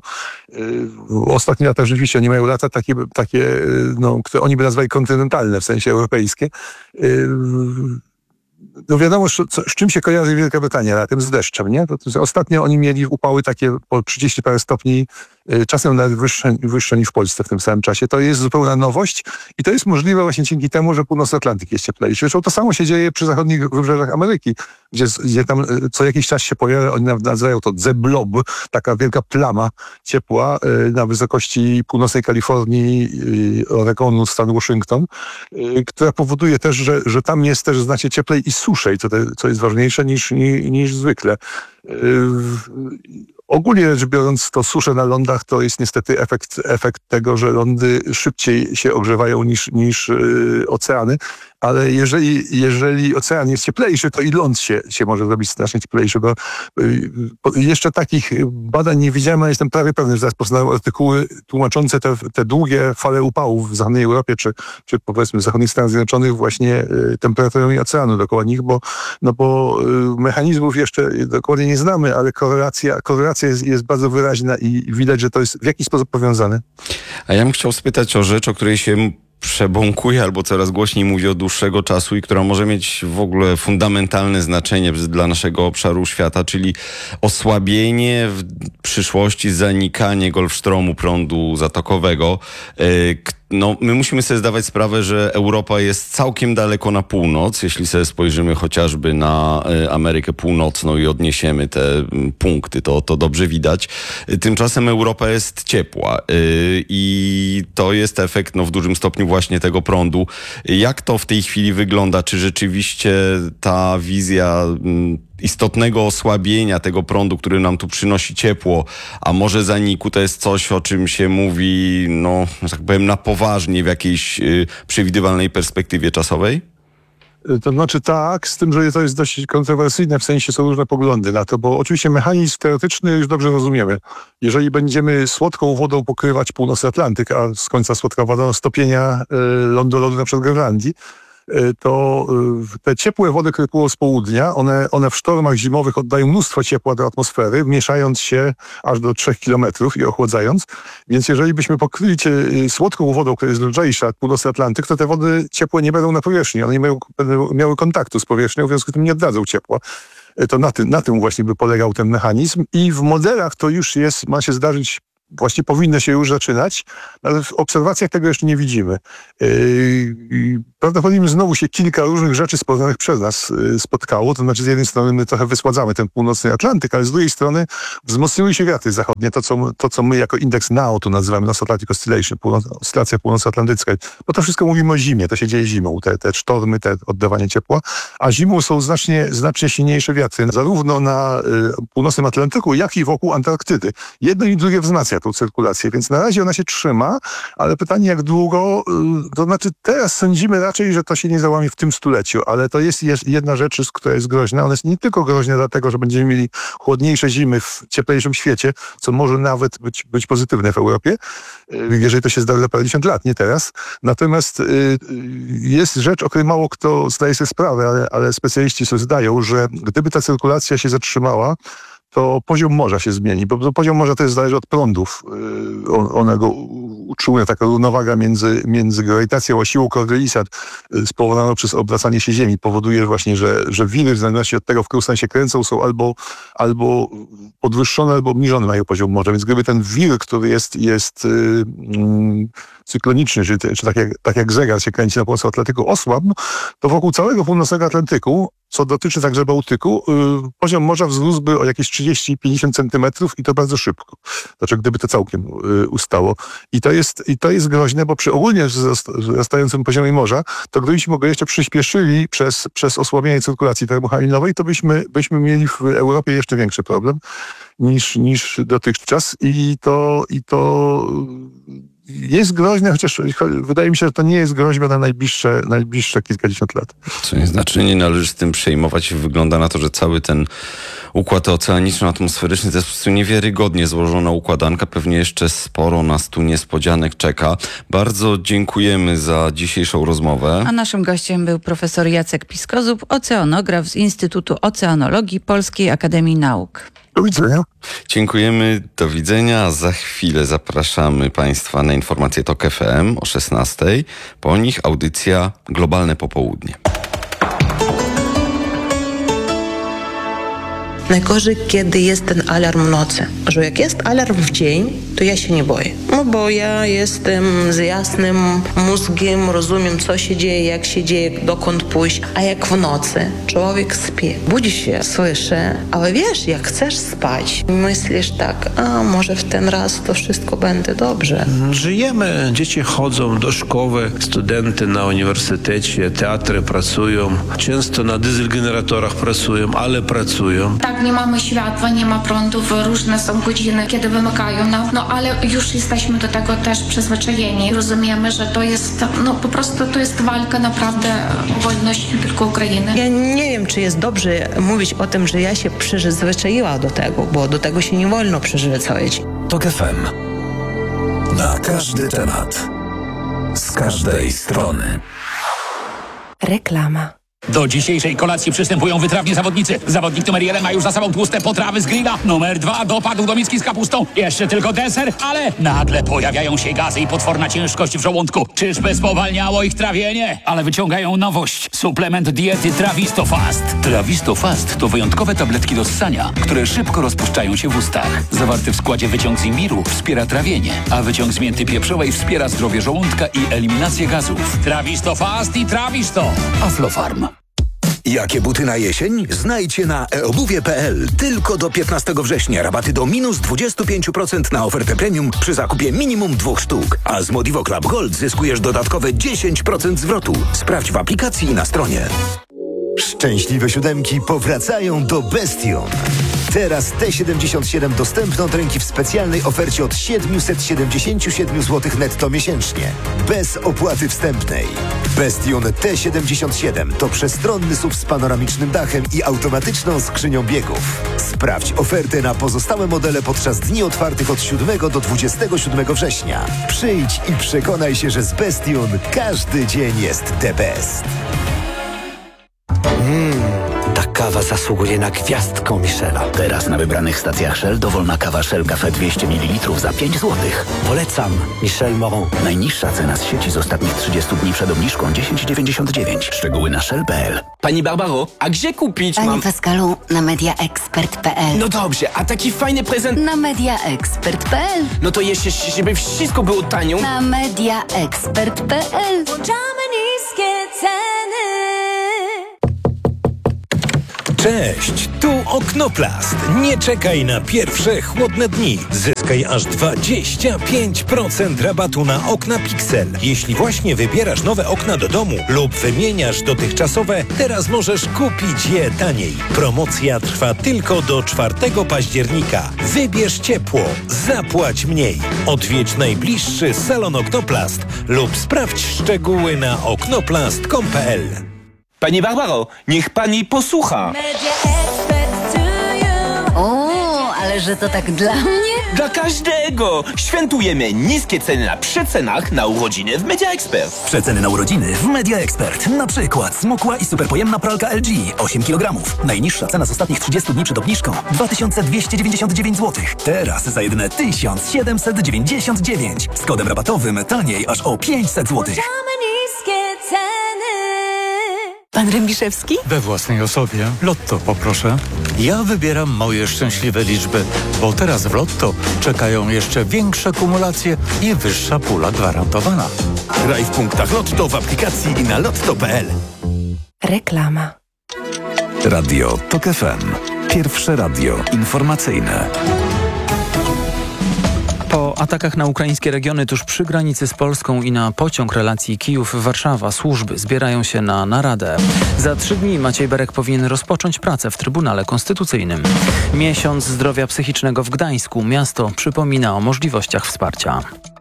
Ostatnie lata rzeczywiście nie mają lata takie, takie no, które oni by nazwali kontynentalne, w sensie europejskie. No wiadomo, z, z czym się kojarzy Wielka Brytania latem, z deszczem, nie? To, to, ostatnio oni mieli upały takie po trzydzieści parę stopni, czasem nawet wyższe, wyższe niż w Polsce w tym samym czasie. To jest zupełna nowość i to jest możliwe właśnie dzięki temu, że północny Atlantyk jest cieplejszy. Zresztą to samo się dzieje przy zachodnich wybrzeżach Ameryki, gdzie, gdzie tam co jakiś czas się pojawia, oni nazywają to The Blob, taka wielka plama ciepła na wysokości północnej Kalifornii, Oregonu, stanu Waszyngton, która powoduje też, że, że tam jest też znacznie cieplej i suszej, co, te, co jest ważniejsze niż, niż, niż zwykle. Ogólnie rzecz biorąc, to susze na lądach to jest niestety efekt, efekt tego, że lądy szybciej się ogrzewają niż, niż yy, oceany, ale jeżeli, jeżeli ocean jest cieplejszy, to i ląd się, się może zrobić strasznie cieplejszy, bo yy, jeszcze takich badań nie widziałem, ale jestem prawie pewny, że zaraz powstaną artykuły tłumaczące te, te długie fale upałów w zachodniej Europie, czy, czy powiedzmy w zachodnich Stanach Zjednoczonych właśnie yy, temperaturami oceanu dookoła nich, bo, no bo yy, mechanizmów jeszcze dokładnie nie znamy, ale korelacja, korelacja jest, jest bardzo wyraźna i widać, że to jest w jakiś sposób powiązane. A ja bym chciał spytać o rzecz, o której się przebąkuje albo coraz głośniej mówi od dłuższego czasu i która może mieć w ogóle fundamentalne znaczenie dla naszego obszaru świata, czyli osłabienie w przyszłości, zanikanie Golfstromu, prądu zatokowego. No, my musimy sobie zdawać sprawę, że Europa jest całkiem daleko na północ, jeśli sobie spojrzymy chociażby na Amerykę Północną i odniesiemy te punkty, to, to dobrze widać. Tymczasem Europa jest ciepła i to jest efekt no, w dużym stopniu właśnie tego prądu. Jak to w tej chwili wygląda? Czy rzeczywiście ta wizja istotnego osłabienia tego prądu, który nam tu przynosi ciepło, a może zaniku, to jest coś, o czym się mówi, no, że tak powiem, na poważnie w jakiejś y, przewidywalnej perspektywie czasowej? To znaczy tak, z tym, że to jest dość kontrowersyjne, w sensie są różne poglądy na to, bo oczywiście mechanizm teoretyczny już dobrze rozumiemy. Jeżeli będziemy słodką wodą pokrywać północny Atlantyk, a z końca słodka woda stopienia y, lądu lodu na przykład Grenlandii, to te ciepłe wody, które płyną z południa, one, one w sztormach zimowych oddają mnóstwo ciepła do atmosfery, mieszając się aż do trzech kilometrów i ochładzając. Więc jeżeli byśmy pokryli słodką wodą, która jest lżejsza, północny Atlantyk, to te wody ciepłe nie będą na powierzchni. One nie mają, będą miały kontaktu z powierzchnią, w związku z tym nie oddadzą ciepła. To na tym, na tym właśnie by polegał ten mechanizm. I w modelach to już jest, ma się zdarzyć, właśnie powinno się już zaczynać, ale w obserwacjach tego jeszcze nie widzimy. Yy, prawdopodobnie znowu się kilka różnych rzeczy spowodowanych przez nas yy, spotkało. To znaczy z jednej strony my trochę wysładzamy ten północny Atlantyk, ale z drugiej strony wzmocniły się wiatry zachodnie. To, co, to, co my jako indeks N A O tu nazywamy North Atlantic Oscillation, północ, oscylacja północnoatlantycka. Bo to wszystko mówimy o zimie, to się dzieje zimą, te, te sztormy, te oddawanie ciepła. A zimą są znacznie, znacznie silniejsze wiatry, zarówno na yy, północnym Atlantyku, jak i wokół Antarktydy. Jedno i drugie wzmacnia tą cyrkulację, więc na razie ona się trzyma, ale pytanie jak długo, to znaczy teraz sądzimy raczej, że to się nie załamie w tym stuleciu, ale to jest jedna rzecz, która jest groźna. Ona jest nie tylko groźna dlatego, że będziemy mieli chłodniejsze zimy w cieplejszym świecie, co może nawet być, być pozytywne w Europie, jeżeli to się zdarzy za parędziesiąt lat, nie teraz. Natomiast jest rzecz, o której mało kto zdaje sobie sprawę, ale, ale specjaliści sobie zdają, że gdyby ta cyrkulacja się zatrzymała, to poziom morza się zmieni, bo poziom morza to jest zależy od prądów. One go utrzymuje, taka równowaga między, między grawitacją a siłą Coriolisów spowodowaną przez obracanie się Ziemi powoduje właśnie, że, że wiry w zależności od tego, w którą stronę się kręcą, są albo, albo podwyższone, albo obniżone mają poziom morza. Więc gdyby ten wir, który jest, jest yy, cykloniczny, czy, czy tak, jak, tak jak zegar się kręci na północnym Atlantyku, osłabł, to wokół całego północnego Atlantyku, co dotyczy także Bałtyku, yy, poziom morza wzrósłby o jakieś trzydzieści do pięćdziesięciu centymetrów i to bardzo szybko. Znaczy, gdyby to całkiem yy, ustało. I to jest, i to jest groźne, bo przy ogólnie wzrastającym poziomie morza, to gdybyśmy go jeszcze przyspieszyli przez, przez osłabienie cyrkulacji termohalinowej, to byśmy, byśmy mieli w Europie jeszcze większy problem niż, niż dotychczas. I to, i to jest groźne, chociaż wydaje mi się, że to nie jest groźba na najbliższe, najbliższe kilkadziesiąt lat. Co nie znaczy, nie należy z tym przejmować. Wygląda na to, że cały ten układ oceaniczno-atmosferyczny to jest po prostu niewiarygodnie złożona układanka. Pewnie jeszcze sporo nas tu niespodzianek czeka. Bardzo dziękujemy za dzisiejszą rozmowę. A naszym gościem był profesor Jacek Piskozub, oceanograf z Instytutu Oceanologii Polskiej Akademii Nauk. Do widzenia. Dziękujemy, do widzenia. Za chwilę zapraszamy Państwa na informacje TOK F M o szesnastej. Po nich audycja Globalne Popołudnie. Najgorzej, kiedy jest ten alarm w nocy. Że jak jest alarm w dzień, to ja się nie boję. No bo ja jestem z jasnym mózgiem, rozumiem, co się dzieje, jak się dzieje, dokąd pójść. A jak w nocy człowiek śpi, budzi się, słyszy, ale wiesz, jak chcesz spać, myślisz tak, a może w ten raz to wszystko będzie dobrze. Żyjemy, dzieci chodzą do szkoły, studenty na uniwersytecie, teatry pracują, często na dieselgeneratorach pracują, ale pracują. Tak, nie mamy światła, nie ma prądów, różne są godziny, kiedy wymykają nam, no ale już jesteśmy do tego też przyzwyczajeni. Rozumiemy, że to jest, no po prostu to jest walka naprawdę o wolność nie tylko Ukrainy. Ja nie wiem, czy jest dobrze mówić o tym, że ja się przyzwyczaiła do tego, bo do tego się nie wolno przyzwyczaić. TOK F M. Na każdy temat. Z każdej strony. Reklama. Do dzisiejszej kolacji przystępują wytrawni zawodnicy. Zawodnik numer jeden ma już za sobą tłuste potrawy z grilla. Numer dwa dopadł do miski z kapustą. Jeszcze tylko deser, ale nagle pojawiają się gazy i potworna ciężkość w żołądku. Czyżby spowalniało ich trawienie? Ale wyciągają nowość. Suplement diety Trawisto Fast. Trawisto Fast to wyjątkowe tabletki do ssania, które szybko rozpuszczają się w ustach. Zawarty w składzie wyciąg z imbiru wspiera trawienie, a wyciąg z mięty pieprzowej wspiera zdrowie żołądka i eliminację gazów. Trawisto Fast i Trawisto. Aflofarm. Jakie buty na jesień? Znajdźcie na e obuwie kropka p l. Tylko do piętnastego września rabaty do minus dwadzieścia pięć procent na ofertę premium przy zakupie minimum dwóch sztuk. A z Modivo Club Gold zyskujesz dodatkowe dziesięć procent zwrotu. Sprawdź w aplikacji i na stronie. Szczęśliwe siódemki powracają do Bestion. Teraz T siedemdziesiąt siedem dostępne od ręki w specjalnej ofercie od siedemset siedemdziesiąt siedem złotych netto miesięcznie. Bez opłaty wstępnej. Bestion T siedemdziesiąt siedem to przestronny S U V z panoramicznym dachem i automatyczną skrzynią biegów. Sprawdź ofertę na pozostałe modele podczas dni otwartych od siódmego do dwudziestego siódmego września. Przyjdź i przekonaj się, że z Bestion każdy dzień jest the best. Mmm, ta kawa zasługuje na gwiazdkę Michela. Teraz na wybranych stacjach Shell dowolna kawa Shell Cafe dwieście mililitrów za pięć złotych. Polecam Michel Moron. Najniższa cena z sieci z ostatnich trzydziestu dni przed obniżką dziesięć dziewięćdziesiąt dziewięć. Szczegóły na shell kropka p l. Pani Barbaro, a gdzie kupić Panie mam... Pascalu, na mediaexpert kropka p l. No dobrze, a taki fajny prezent... Na mediaexpert kropka p l. No to jeszcze, żeby wszystko było tanio... Na mediaexpert kropka p l. Włączamy niskie ceny. Cześć, tu Oknoplast. Nie czekaj na pierwsze chłodne dni. Zyskaj aż dwadzieścia pięć procent rabatu na okna Pixel. Jeśli właśnie wybierasz nowe okna do domu lub wymieniasz dotychczasowe, teraz możesz kupić je taniej. Promocja trwa tylko do czwartego października. Wybierz ciepło, zapłać mniej. Odwiedź najbliższy salon Oknoplast lub sprawdź szczegóły na oknoplast kropka com kropka p l. Pani Barbaro, niech pani posłucha. O, ale że to tak dla mnie? Dla każdego! Świętujemy niskie ceny na przecenach na urodziny w Media Expert. Przeceny na urodziny w Media Expert. Na przykład smukła i superpojemna pralka L G osiem kilogramów. Najniższa cena z ostatnich trzydziestu dni przed obniżką dwa tysiące dwieście dziewięćdziesiąt dziewięć złotych. Teraz za jedyne tysiąc siedemset dziewięćdziesiąt dziewięć. Z kodem rabatowym taniej aż o pięćset złotych. Niskie ceny. Pan Rębiszewski? We własnej osobie. Lotto poproszę. Ja wybieram moje szczęśliwe liczby, bo teraz w Lotto czekają jeszcze większe kumulacje i wyższa pula gwarantowana. Graj w punktach Lotto w aplikacji i na lotto kropka p l. Reklama. Radio TOK F M. Pierwsze radio informacyjne. Po atakach na ukraińskie regiony tuż przy granicy z Polską i na pociąg relacji Kijów-Warszawa służby zbierają się na naradę. Za trzy dni Maciej Berek powinien rozpocząć pracę w Trybunale Konstytucyjnym. Miesiąc zdrowia psychicznego w Gdańsku. Miasto przypomina o możliwościach wsparcia.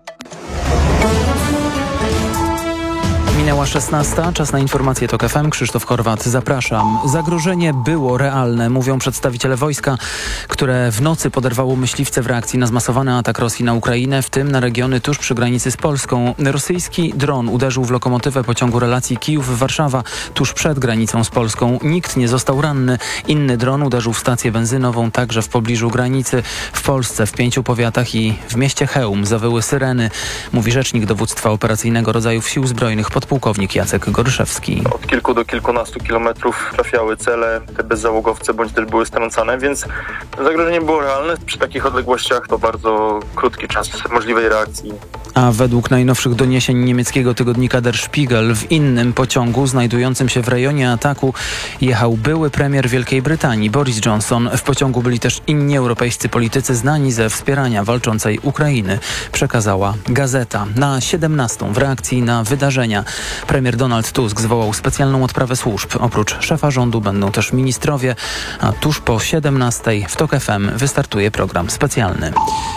Minęła szesnasta, czas na informacje TOK F M. Krzysztof Horwat, zapraszam. Zagrożenie było realne, mówią przedstawiciele wojska, które w nocy poderwało myśliwce w reakcji na zmasowany atak Rosji na Ukrainę, w tym na regiony tuż przy granicy z Polską. Rosyjski dron uderzył w lokomotywę pociągu relacji Kijów-Warszawa tuż przed granicą z Polską. Nikt nie został ranny. Inny dron uderzył w stację benzynową, także w pobliżu granicy. W Polsce w pięciu powiatach i w mieście Chełm zawyły syreny, mówi rzecznik dowództwa operacyjnego rodzajów sił zbrojnych podpułkownik Jacek Goryszewski. Od kilku do kilkunastu kilometrów trafiały cele, te bezzałogowce bądź też były strącane, więc zagrożenie było realne. Przy takich odległościach to bardzo krótki czas możliwej reakcji. A według najnowszych doniesień niemieckiego tygodnika Der Spiegel w innym pociągu znajdującym się w rejonie ataku jechał były premier Wielkiej Brytanii Boris Johnson. W pociągu byli też inni europejscy politycy znani ze wspierania walczącej Ukrainy, przekazała Gazeta. Na siedemnastą w reakcji na wydarzenia premier Donald Tusk zwołał specjalną odprawę służb. Oprócz szefa rządu będą też ministrowie, a tuż po siedemnastej w TOK F M wystartuje program specjalny.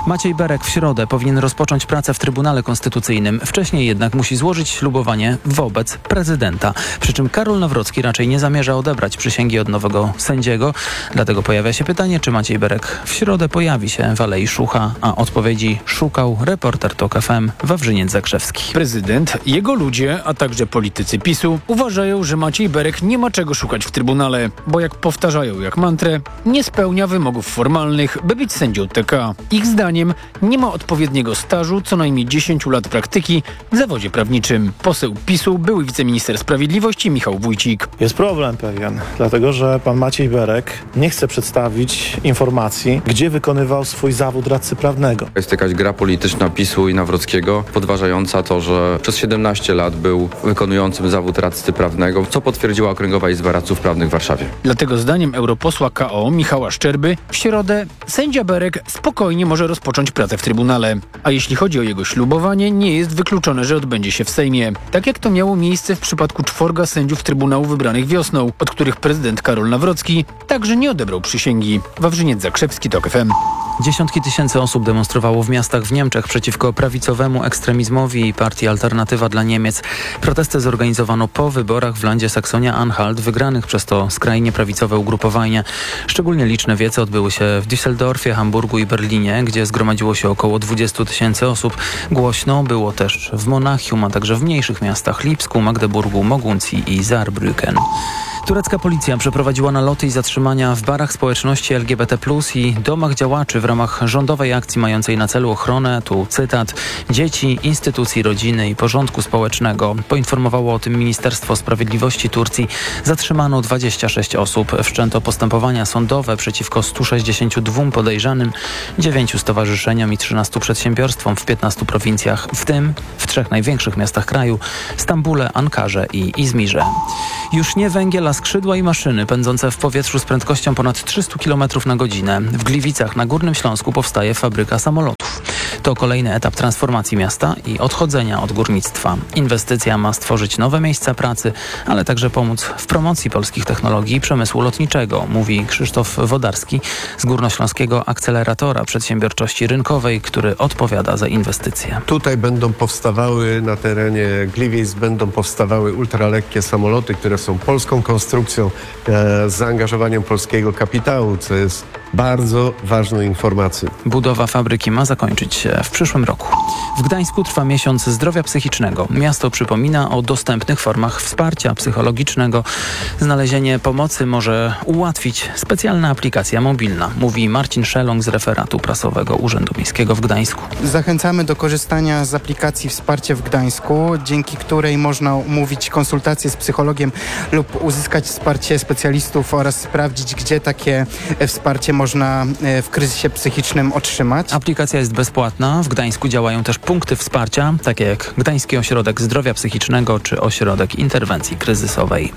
Maciej Berek w środę powinien rozpocząć pracę w Trybunale Konstytucyjnym. Wcześniej jednak musi złożyć ślubowanie wobec prezydenta. Przy czym Karol Nawrocki raczej nie zamierza odebrać przysięgi od nowego sędziego. Dlatego pojawia się pytanie, czy Maciej Berek w środę pojawi się w Alei Szucha, a odpowiedzi szukał reporter TOK F M Wawrzyniec Zakrzewski. Prezydent, jego ludzie, a także politycy PiSu uważają, że Maciej Berek nie ma czego szukać w Trybunale, bo jak powtarzają jak mantrę, nie spełnia wymogów formalnych, by być sędzią T K. Ich zdaniem nie ma odpowiedniego stażu, co najmniej dziesięć lat praktyki w zawodzie prawniczym. Poseł PiSu, były wiceminister sprawiedliwości Michał Wójcik. Jest problem pewien, dlatego że pan Maciej Berek nie chce przedstawić informacji, gdzie wykonywał swój zawód radcy prawnego. Jest jakaś gra polityczna PiSu i Nawrockiego, podważająca to, że przez siedemnaście lat był wykonującym zawód radcy prawnego, co potwierdziła Okręgowa Izba Radców Prawnych w Warszawie. Dlatego zdaniem europosła K O Michała Szczerby w środę sędzia Berek spokojnie może rozpocząć pracę w Trybunale. A jeśli chodzi o jego ślubowanie, nie jest wykluczone, że odbędzie się w Sejmie. Tak jak to miało miejsce w przypadku czworga sędziów Trybunału wybranych wiosną, od których prezydent Karol Nawrocki także nie odebrał przysięgi. Wawrzyniec Zakrzewski, TOK F M. Dziesiątki tysięcy osób demonstrowało w miastach w Niemczech przeciwko prawicowemu ekstremizmowi i partii Alternatywa dla Niemiec. Protesty zorganizowano po wyborach w landzie Saksonia-Anhalt, wygranych przez to skrajnie prawicowe ugrupowanie. Szczególnie liczne wiece odbyły się w Düsseldorfie, Hamburgu i Berlinie, gdzie zgromadziło się około dwadzieścia tysięcy osób. Głośno było też w Monachium, a także w mniejszych miastach Lipsku, Magdeburgu, Moguncji i Saarbrücken. Turecka policja przeprowadziła naloty i zatrzymania w barach społeczności L G B T plus i domach działaczy w ramach rządowej akcji mającej na celu ochronę, tu cytat, dzieci, instytucji rodziny i porządku społecznego. Poinformowało o tym Ministerstwo Sprawiedliwości Turcji. Zatrzymano dwadzieścia sześć osób. Wszczęto postępowania sądowe przeciwko stu sześćdziesięciu dwóm podejrzanym, dziewięciu stowarzyszeniom i trzynastu przedsiębiorstwom w piętnastu prowincjach, w tym w trzech największych miastach kraju, Stambule, Ankarze i Izmirze. Już nie węgiel, a skrzydła i maszyny pędzące w powietrzu z prędkością ponad trzysta kilometrów na godzinę. W Gliwicach na Górnym Śląsku powstaje fabryka samolotów. To kolejny etap transformacji miasta i odchodzenia od górnictwa. Inwestycja ma stworzyć nowe miejsca pracy, ale także pomóc w promocji polskich technologii i przemysłu lotniczego, mówi Krzysztof Wodarski z Górnośląskiego Akceleratora Przedsiębiorczości Rynkowej, który odpowiada za inwestycje. Tutaj będą powstawały na terenie Gliwic, będą powstawały ultralekkie samoloty, które są polską konstrukcją e, z zaangażowaniem polskiego kapitału, co jest bardzo ważną informacją. Budowa fabryki ma zakończyć się w przyszłym roku. W Gdańsku trwa miesiąc zdrowia psychicznego. Miasto przypomina o dostępnych formach wsparcia psychologicznego. Znalezienie pomocy może ułatwić specjalna aplikacja mobilna, mówi Marcin Szelong z referatu prasowego Urzędu Miejskiego w Gdańsku. Zachęcamy do korzystania z aplikacji Wsparcie w Gdańsku, dzięki której można umówić konsultację z psychologiem lub uzyskać wsparcie specjalistów oraz sprawdzić, gdzie takie wsparcie można w kryzysie psychicznym otrzymać. Aplikacja jest bezpłatna. W Gdańsku działają też punkty wsparcia, takie jak Gdański Ośrodek Zdrowia Psychicznego czy Ośrodek Interwencji Kryzysowej.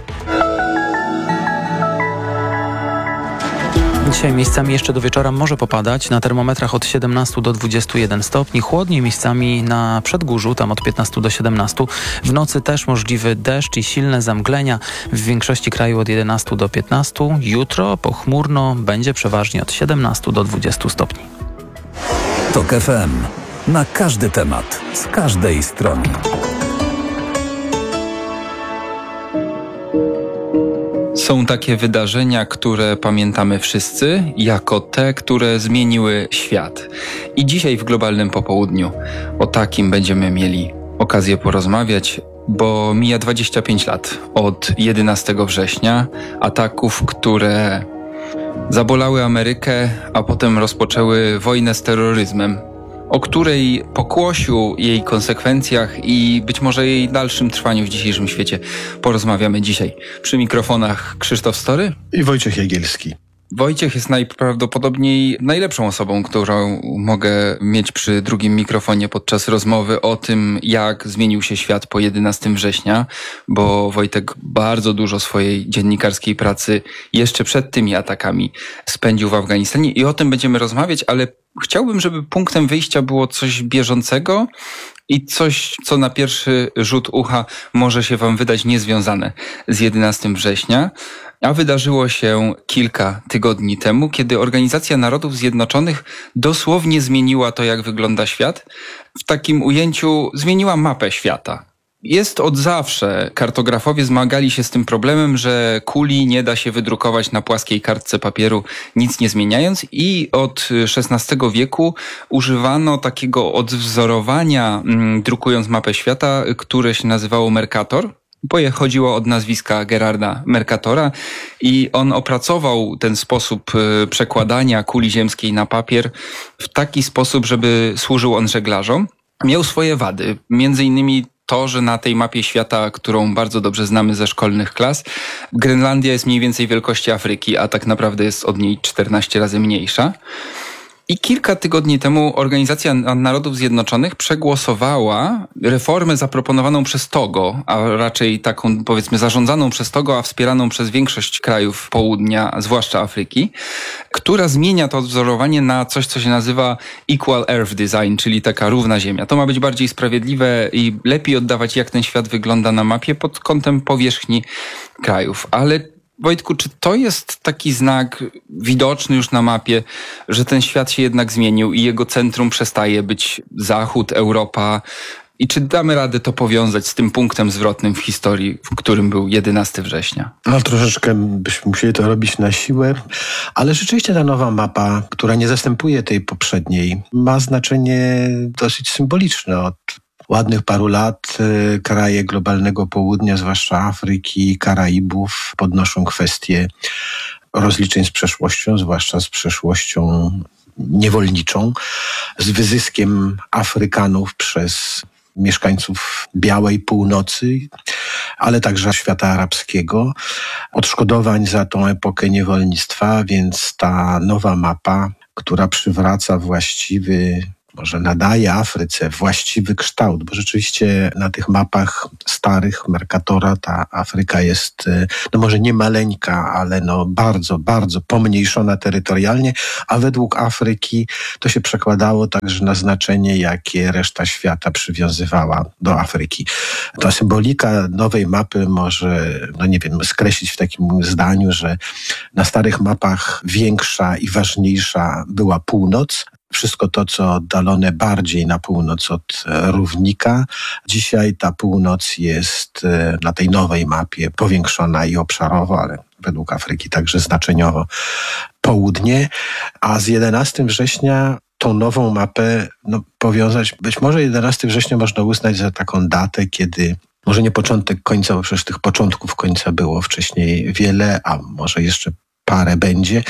Dzisiaj miejscami jeszcze do wieczora może popadać. Na termometrach od siedemnastu do dwudziestu jeden stopni. Chłodniej miejscami na Przedgórzu, tam od piętnastu do siedemnastu. W nocy też możliwy deszcz i silne zamglenia. W większości kraju od jedenastu do piętnastu. Jutro pochmurno, będzie przeważnie od siedemnastu do dwudziestu stopni. TOK F M. Na każdy temat, z każdej strony. Są takie wydarzenia, które pamiętamy wszyscy, jako te, które zmieniły świat. I dzisiaj w Globalnym Popołudniu o takim będziemy mieli okazję porozmawiać, bo mija dwadzieścia pięć lat od jedenastego września, ataków, które zabolały Amerykę, a potem rozpoczęły wojnę z terroryzmem, o której pokłosiu, jej konsekwencjach i być może jej dalszym trwaniu w dzisiejszym świecie porozmawiamy dzisiaj. Przy mikrofonach Krzysztof Story i Wojciech Jagielski. Wojciech jest najprawdopodobniej najlepszą osobą, którą mogę mieć przy drugim mikrofonie podczas rozmowy o tym, jak zmienił się świat po jedenastego września, bo Wojtek bardzo dużo swojej dziennikarskiej pracy jeszcze przed tymi atakami spędził w Afganistanie i o tym będziemy rozmawiać, ale chciałbym, żeby punktem wyjścia było coś bieżącego i coś, co na pierwszy rzut ucha może się wam wydać niezwiązane z jedenastego września. A wydarzyło się kilka tygodni temu, kiedy Organizacja Narodów Zjednoczonych dosłownie zmieniła to, jak wygląda świat. W takim ujęciu zmieniła mapę świata. Jest od zawsze. Kartografowie zmagali się z tym problemem, że kuli nie da się wydrukować na płaskiej kartce papieru, nic nie zmieniając, i od szesnastego wieku używano takiego odwzorowania, mm, drukując mapę świata, które się nazywało Mercator. Bo chodziło od nazwiska Gerarda Mercatora i on opracował ten sposób przekładania kuli ziemskiej na papier w taki sposób, żeby służył on żeglarzom. Miał swoje wady, między innymi to, że na tej mapie świata, którą bardzo dobrze znamy ze szkolnych klas, Grenlandia jest mniej więcej wielkości Afryki, a tak naprawdę jest od niej czternaście razy mniejsza. I kilka tygodni temu Organizacja Narodów Zjednoczonych przegłosowała reformę zaproponowaną przez Togo, a raczej taką, powiedzmy, zarządzaną przez Togo, a wspieraną przez większość krajów południa, zwłaszcza Afryki, która zmienia to odwzorowanie na coś, co się nazywa Equal Earth Design, czyli taka równa ziemia. To ma być bardziej sprawiedliwe i lepiej oddawać, jak ten świat wygląda na mapie pod kątem powierzchni krajów. Ale Wojtku, czy to jest taki znak widoczny już na mapie, że ten świat się jednak zmienił i jego centrum przestaje być Zachód, Europa? I czy damy radę to powiązać z tym punktem zwrotnym w historii, w którym był jedenastego września? No troszeczkę byśmy musieli to robić na siłę, ale rzeczywiście ta nowa mapa, która nie zastępuje tej poprzedniej, ma znaczenie dosyć symboliczne. Od ładnych paru lat kraje globalnego południa, zwłaszcza Afryki, Karaibów, podnoszą kwestię rozliczeń z przeszłością, zwłaszcza z przeszłością niewolniczą, z wyzyskiem Afrykanów przez mieszkańców białej północy, ale także świata arabskiego, odszkodowań za tą epokę niewolnictwa, więc ta nowa mapa, która przywraca właściwy, może nadaje Afryce właściwy kształt, bo rzeczywiście na tych mapach starych Mercatora ta Afryka jest, no może nie maleńka, ale no bardzo, bardzo pomniejszona terytorialnie, a według Afryki to się przekładało także na znaczenie, jakie reszta świata przywiązywała do Afryki. Ta symbolika nowej mapy może, no nie wiem, skreślić w takim zdaniu, że na starych mapach większa i ważniejsza była północ, wszystko to, co oddalone bardziej na północ od równika. Dzisiaj ta północ jest na tej nowej mapie powiększona i obszarowo, ale według Afryki także znaczeniowo południe. A z jedenastego września tą nową mapę no, powiązać, być może jedenastego września można uznać za taką datę, kiedy może nie początek końca, bo przecież tych początków końca było wcześniej wiele, a może jeszcze parę będzie,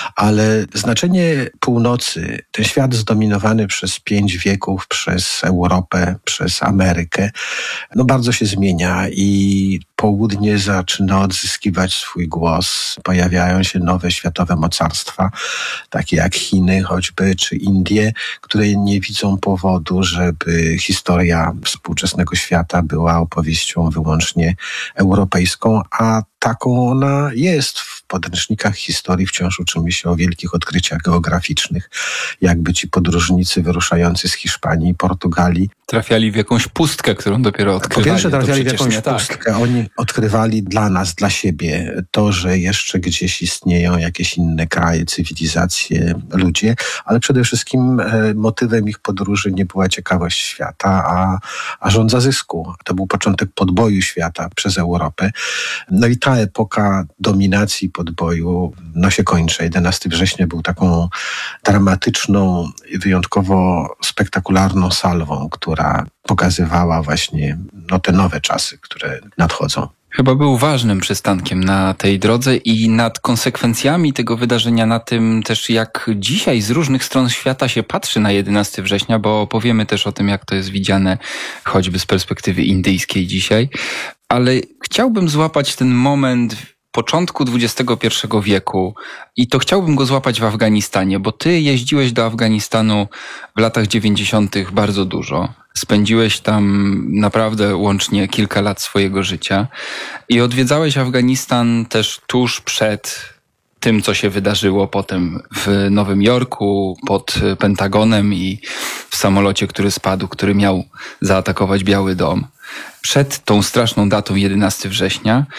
ale znaczenie północy, ten świat zdominowany przez pięć wieków, przez Europę, przez Amerykę, no bardzo się zmienia i południe zaczyna odzyskiwać swój głos. Pojawiają się nowe światowe mocarstwa, takie jak Chiny choćby, czy Indie, które nie widzą powodu, żeby historia współczesnego świata była opowieścią wyłącznie europejską, a taką ona jest. W podręcznikach historii wciąż uczymy się o wielkich odkryciach geograficznych, jakby ci podróżnicy wyruszający z Hiszpanii i Portugalii trafiali w jakąś pustkę, którą dopiero odkrywali. Po pierwsze trafiali w jakąś tak. pustkę. Oni odkrywali dla nas, dla siebie to, że jeszcze gdzieś istnieją jakieś inne kraje, cywilizacje, ludzie, ale przede wszystkim e, motywem ich podróży nie była ciekawość świata, a, a żądza zysku. To był początek podboju świata przez Europę. No i ta epoka dominacji podboju no się kończy. jedenastego września był taką dramatyczną i wyjątkowo spektakularną salwą, która pokazywała właśnie no, te nowe czasy, które nadchodzą. Chyba był ważnym przystankiem na tej drodze i nad konsekwencjami tego wydarzenia, na tym też jak dzisiaj z różnych stron świata się patrzy na jedenastego września, bo opowiemy też o tym, jak to jest widziane choćby z perspektywy indyjskiej dzisiaj. Ale chciałbym złapać ten moment początku dwudziestego pierwszego wieku i to chciałbym go złapać w Afganistanie, bo ty jeździłeś do Afganistanu w latach dziewięćdziesiątych bardzo dużo. Spędziłeś tam naprawdę łącznie kilka lat swojego życia i odwiedzałeś Afganistan też tuż przed tym, co się wydarzyło potem w Nowym Jorku, pod Pentagonem i w samolocie, który spadł, który miał zaatakować Biały Dom. Przed tą straszną datą jedenastego września.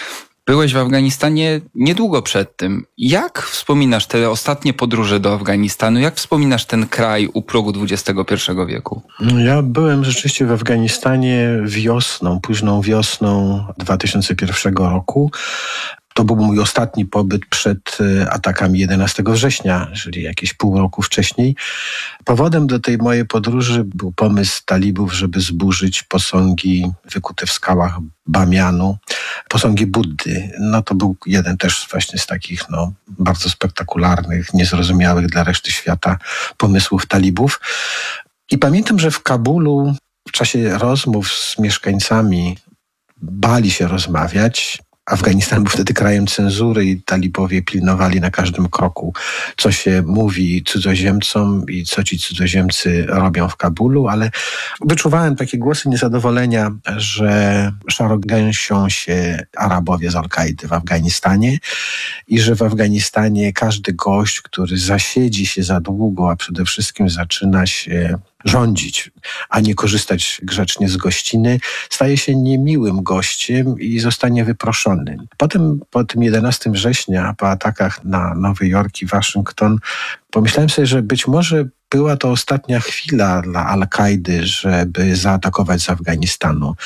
Byłeś w Afganistanie niedługo przed tym. Jak wspominasz te ostatnie podróże do Afganistanu? Jak wspominasz ten kraj u progu dwudziestego pierwszego wieku? Ja byłem rzeczywiście w Afganistanie wiosną, późną wiosną dwa tysiące pierwszego roku. To był mój ostatni pobyt przed atakami jedenastego września, czyli jakieś pół roku wcześniej. Powodem do tej mojej podróży był pomysł talibów, żeby zburzyć posągi wykute w skałach Bamianu, posągi Buddy. No to był jeden też właśnie z takich no, bardzo spektakularnych, niezrozumiałych dla reszty świata pomysłów talibów. I pamiętam, że w Kabulu w czasie rozmów z mieszkańcami bali się rozmawiać. Afganistan był wtedy krajem cenzury i talibowie pilnowali na każdym kroku, co się mówi cudzoziemcom i co ci cudzoziemcy robią w Kabulu, ale wyczuwałem takie głosy niezadowolenia, że szarogęsią się Arabowie z Al-Kaidy w Afganistanie i że w Afganistanie każdy gość, który zasiedzi się za długo, a przede wszystkim zaczyna się rządzić, a nie korzystać grzecznie z gościny, staje się niemiłym gościem i zostanie wyproszony. Potem, po tym jedenastego września, po atakach na Nowy Jork i Waszyngton, pomyślałem sobie, że być może była to ostatnia chwila dla Al-Kaidy, żeby zaatakować z Afganistanu,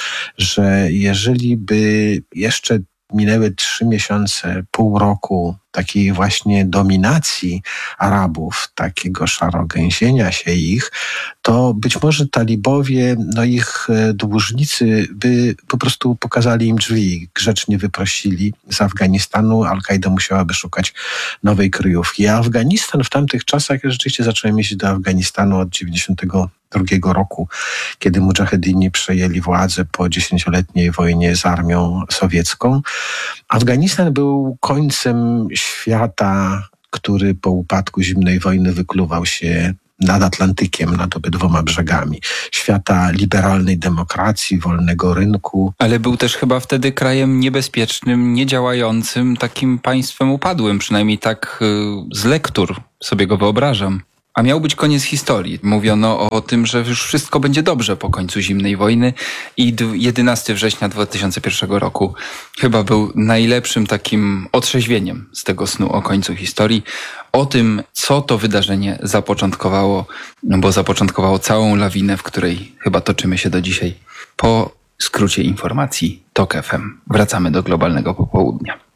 że jeżeli by jeszcze minęły trzy miesiące, pół roku takiej właśnie dominacji Arabów, takiego szarogęsienia się ich, to być może talibowie, no ich dłużnicy by po prostu pokazali im drzwi, grzecznie wyprosili z Afganistanu, Al-Kaida musiałaby szukać nowej kryjówki. A Afganistan w tamtych czasach, ja rzeczywiście zacząłem jeździć do Afganistanu od dziewięćdziesiątego drugiego roku, kiedy mudżahedini przejęli władzę po dziesięcioletniej wojnie z armią sowiecką. Afganistan był końcem świata, który po upadku zimnej wojny wykluwał się nad Atlantykiem, nad obydwoma brzegami. Świata liberalnej demokracji, wolnego rynku. Ale był też chyba wtedy krajem niebezpiecznym, niedziałającym, takim państwem upadłym, przynajmniej tak z lektur sobie go wyobrażam. A miał być koniec historii. Mówiono o tym, że już wszystko będzie dobrze po końcu zimnej wojny i jedenastego września dwa tysiące pierwszego roku chyba był najlepszym takim otrzeźwieniem z tego snu o końcu historii. O tym, co to wydarzenie zapoczątkowało, bo zapoczątkowało całą lawinę, w której chyba toczymy się do dzisiaj. Po skrócie informacji TOK F M wracamy do globalnego popołudnia.